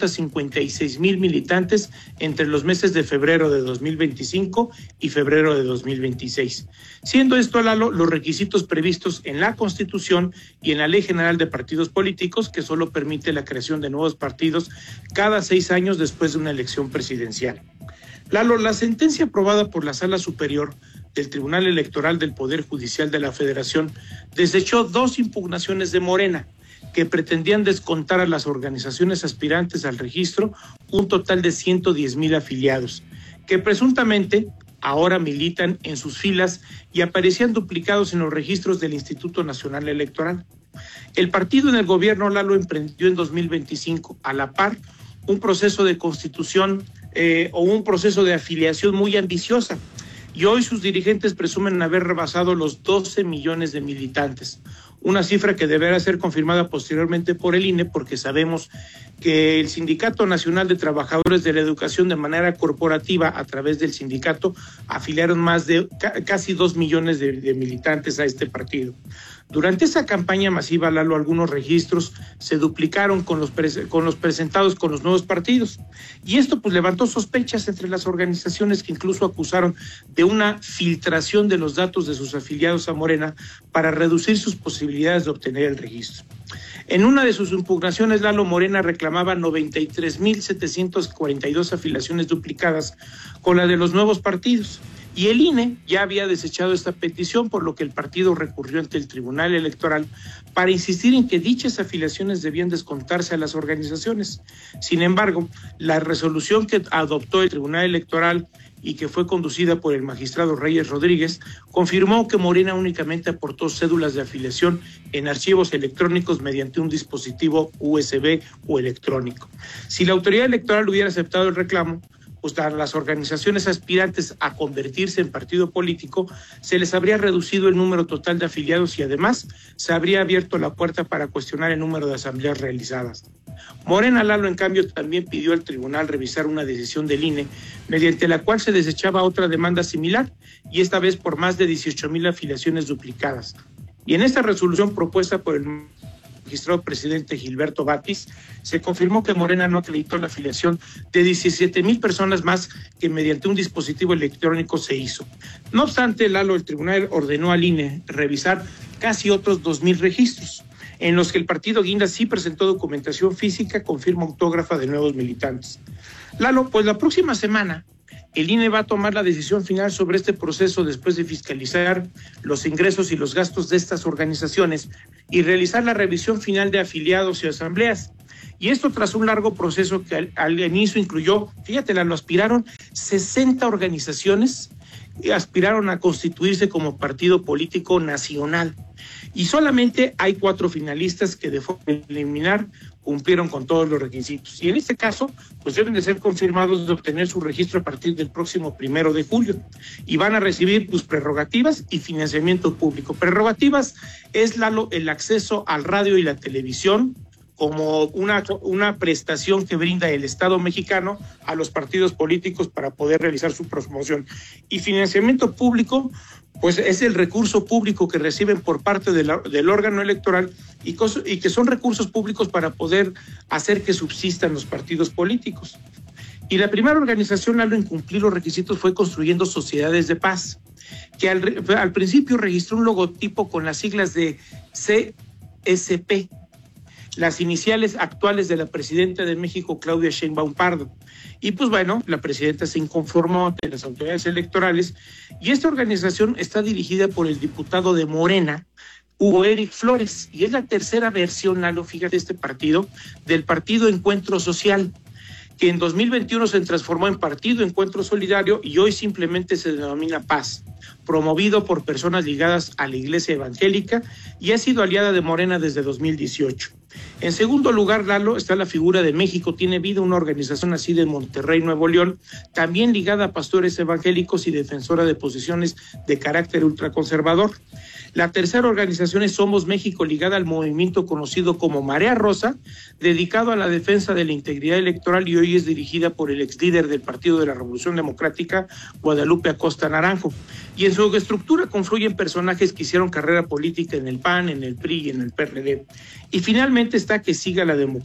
256,000 militantes entre los meses de febrero de 2025 y febrero de 2026. Siendo esto, Lalo, los requisitos previstos en la Constitución y en la Ley General de Partidos Políticos, que solo permite la creación de nuevos partidos cada 6 años después de una elección presidencial. Lalo, la sentencia aprobada por la Sala Superior del Tribunal Electoral del Poder Judicial de la Federación desechó 2 impugnaciones de Morena que pretendían descontar a las organizaciones aspirantes al registro un total de 110,000 afiliados, que presuntamente ahora militan en sus filas y aparecían duplicados en los registros del Instituto Nacional Electoral. El partido en el gobierno, Lalo, emprendió en 2025 a la par un proceso de constitución o un proceso de afiliación muy ambiciosa, y hoy sus dirigentes presumen haber rebasado los 12 millones de militantes, una cifra que deberá ser confirmada posteriormente por el INE, porque sabemos que el Sindicato Nacional de Trabajadores de la Educación, de manera corporativa a través del sindicato, afiliaron más de casi 2 millones de militantes a este partido. Durante esa campaña masiva, Lalo, algunos registros se duplicaron con los presentados con los nuevos partidos, y esto pues levantó sospechas entre las organizaciones, que incluso acusaron de una filtración de los datos de sus afiliados a Morena para reducir sus posibilidades de obtener el registro. En una de sus impugnaciones, Lalo, Morena reclamaba 93,742 afiliaciones duplicadas con la de los nuevos partidos, y el INE ya había desechado esta petición, por lo que el partido recurrió ante el Tribunal Electoral para insistir en que dichas afiliaciones debían descontarse a las organizaciones. Sin embargo, la resolución que adoptó el Tribunal Electoral y que fue conducida por el magistrado Reyes Rodríguez, confirmó que Morena únicamente aportó cédulas de afiliación en archivos electrónicos mediante un dispositivo USB o electrónico. Si la autoridad electoral hubiera aceptado el reclamo, pues a las organizaciones aspirantes a convertirse en partido político se les habría reducido el número total de afiliados y además se habría abierto la puerta para cuestionar el número de asambleas realizadas. Morena, Lalo, en cambio, también pidió al tribunal revisar una decisión del INE mediante la cual se desechaba otra demanda similar, y esta vez por más de 18,000 afiliaciones duplicadas. Y en esta resolución propuesta por el magistrado presidente Gilberto Batis, se confirmó que Morena no acreditó la afiliación de 17,000 personas más que mediante un dispositivo electrónico se hizo. No obstante, Lalo, el tribunal ordenó al INE revisar casi otros 2,000 registros, en los que el partido Guinda sí presentó documentación física con firma autógrafa de nuevos militantes. Lalo, pues la próxima semana el INE va a tomar la decisión final sobre este proceso después de fiscalizar los ingresos y los gastos de estas organizaciones y realizar la revisión final de afiliados y asambleas. Y esto tras un largo proceso que al inicio incluyó, fíjate, lo aspiraron 60 organizaciones, aspiraron a constituirse como partido político nacional. Y solamente hay 4 finalistas que de forma preliminar cumplieron con todos los requisitos. Y en este caso, pues deben de ser confirmados de obtener su registro a partir del próximo 1 de julio. Y van a recibir pues prerrogativas y financiamiento público. Prerrogativas es, Lalo, el acceso al radio y la televisión como una prestación que brinda el Estado mexicano a los partidos políticos para poder realizar su promoción. Y financiamiento público, pues es el recurso público que reciben por parte del órgano electoral y que son recursos públicos para poder hacer que subsistan los partidos políticos. Y la primera organización en incumplir los requisitos fue Construyendo Sociedades de Paz, que al principio registró un logotipo con las siglas de CSP, las iniciales actuales de la presidenta de México, Claudia Sheinbaum Pardo. Y pues bueno, la presidenta se inconformó ante las autoridades electorales y esta organización está dirigida por el diputado de Morena, Hugo Eric Flores, y es la tercera versión, Lalo, fíjate, este partido, del Partido Encuentro Social, que en 2021 se transformó en Partido Encuentro Solidario y hoy simplemente se denomina Paz, promovido por personas ligadas a la Iglesia Evangélica y ha sido aliada de Morena desde 2018. En segundo lugar, Lalo, está la figura de México Tiene Vida, una organización así de Monterrey, Nuevo León, también ligada a pastores evangélicos y defensora de posiciones de carácter ultraconservador. La tercera organización es Somos México, ligada al movimiento conocido como Marea Rosa, dedicado a la defensa de la integridad electoral y hoy es dirigida por el ex líder del Partido de la Revolución Democrática, Guadalupe Acosta Naranjo. Y en su estructura confluyen personajes que hicieron carrera política en el PAN, en el PRI y en el PRD. Y finalmente está Que Siga la Democracia,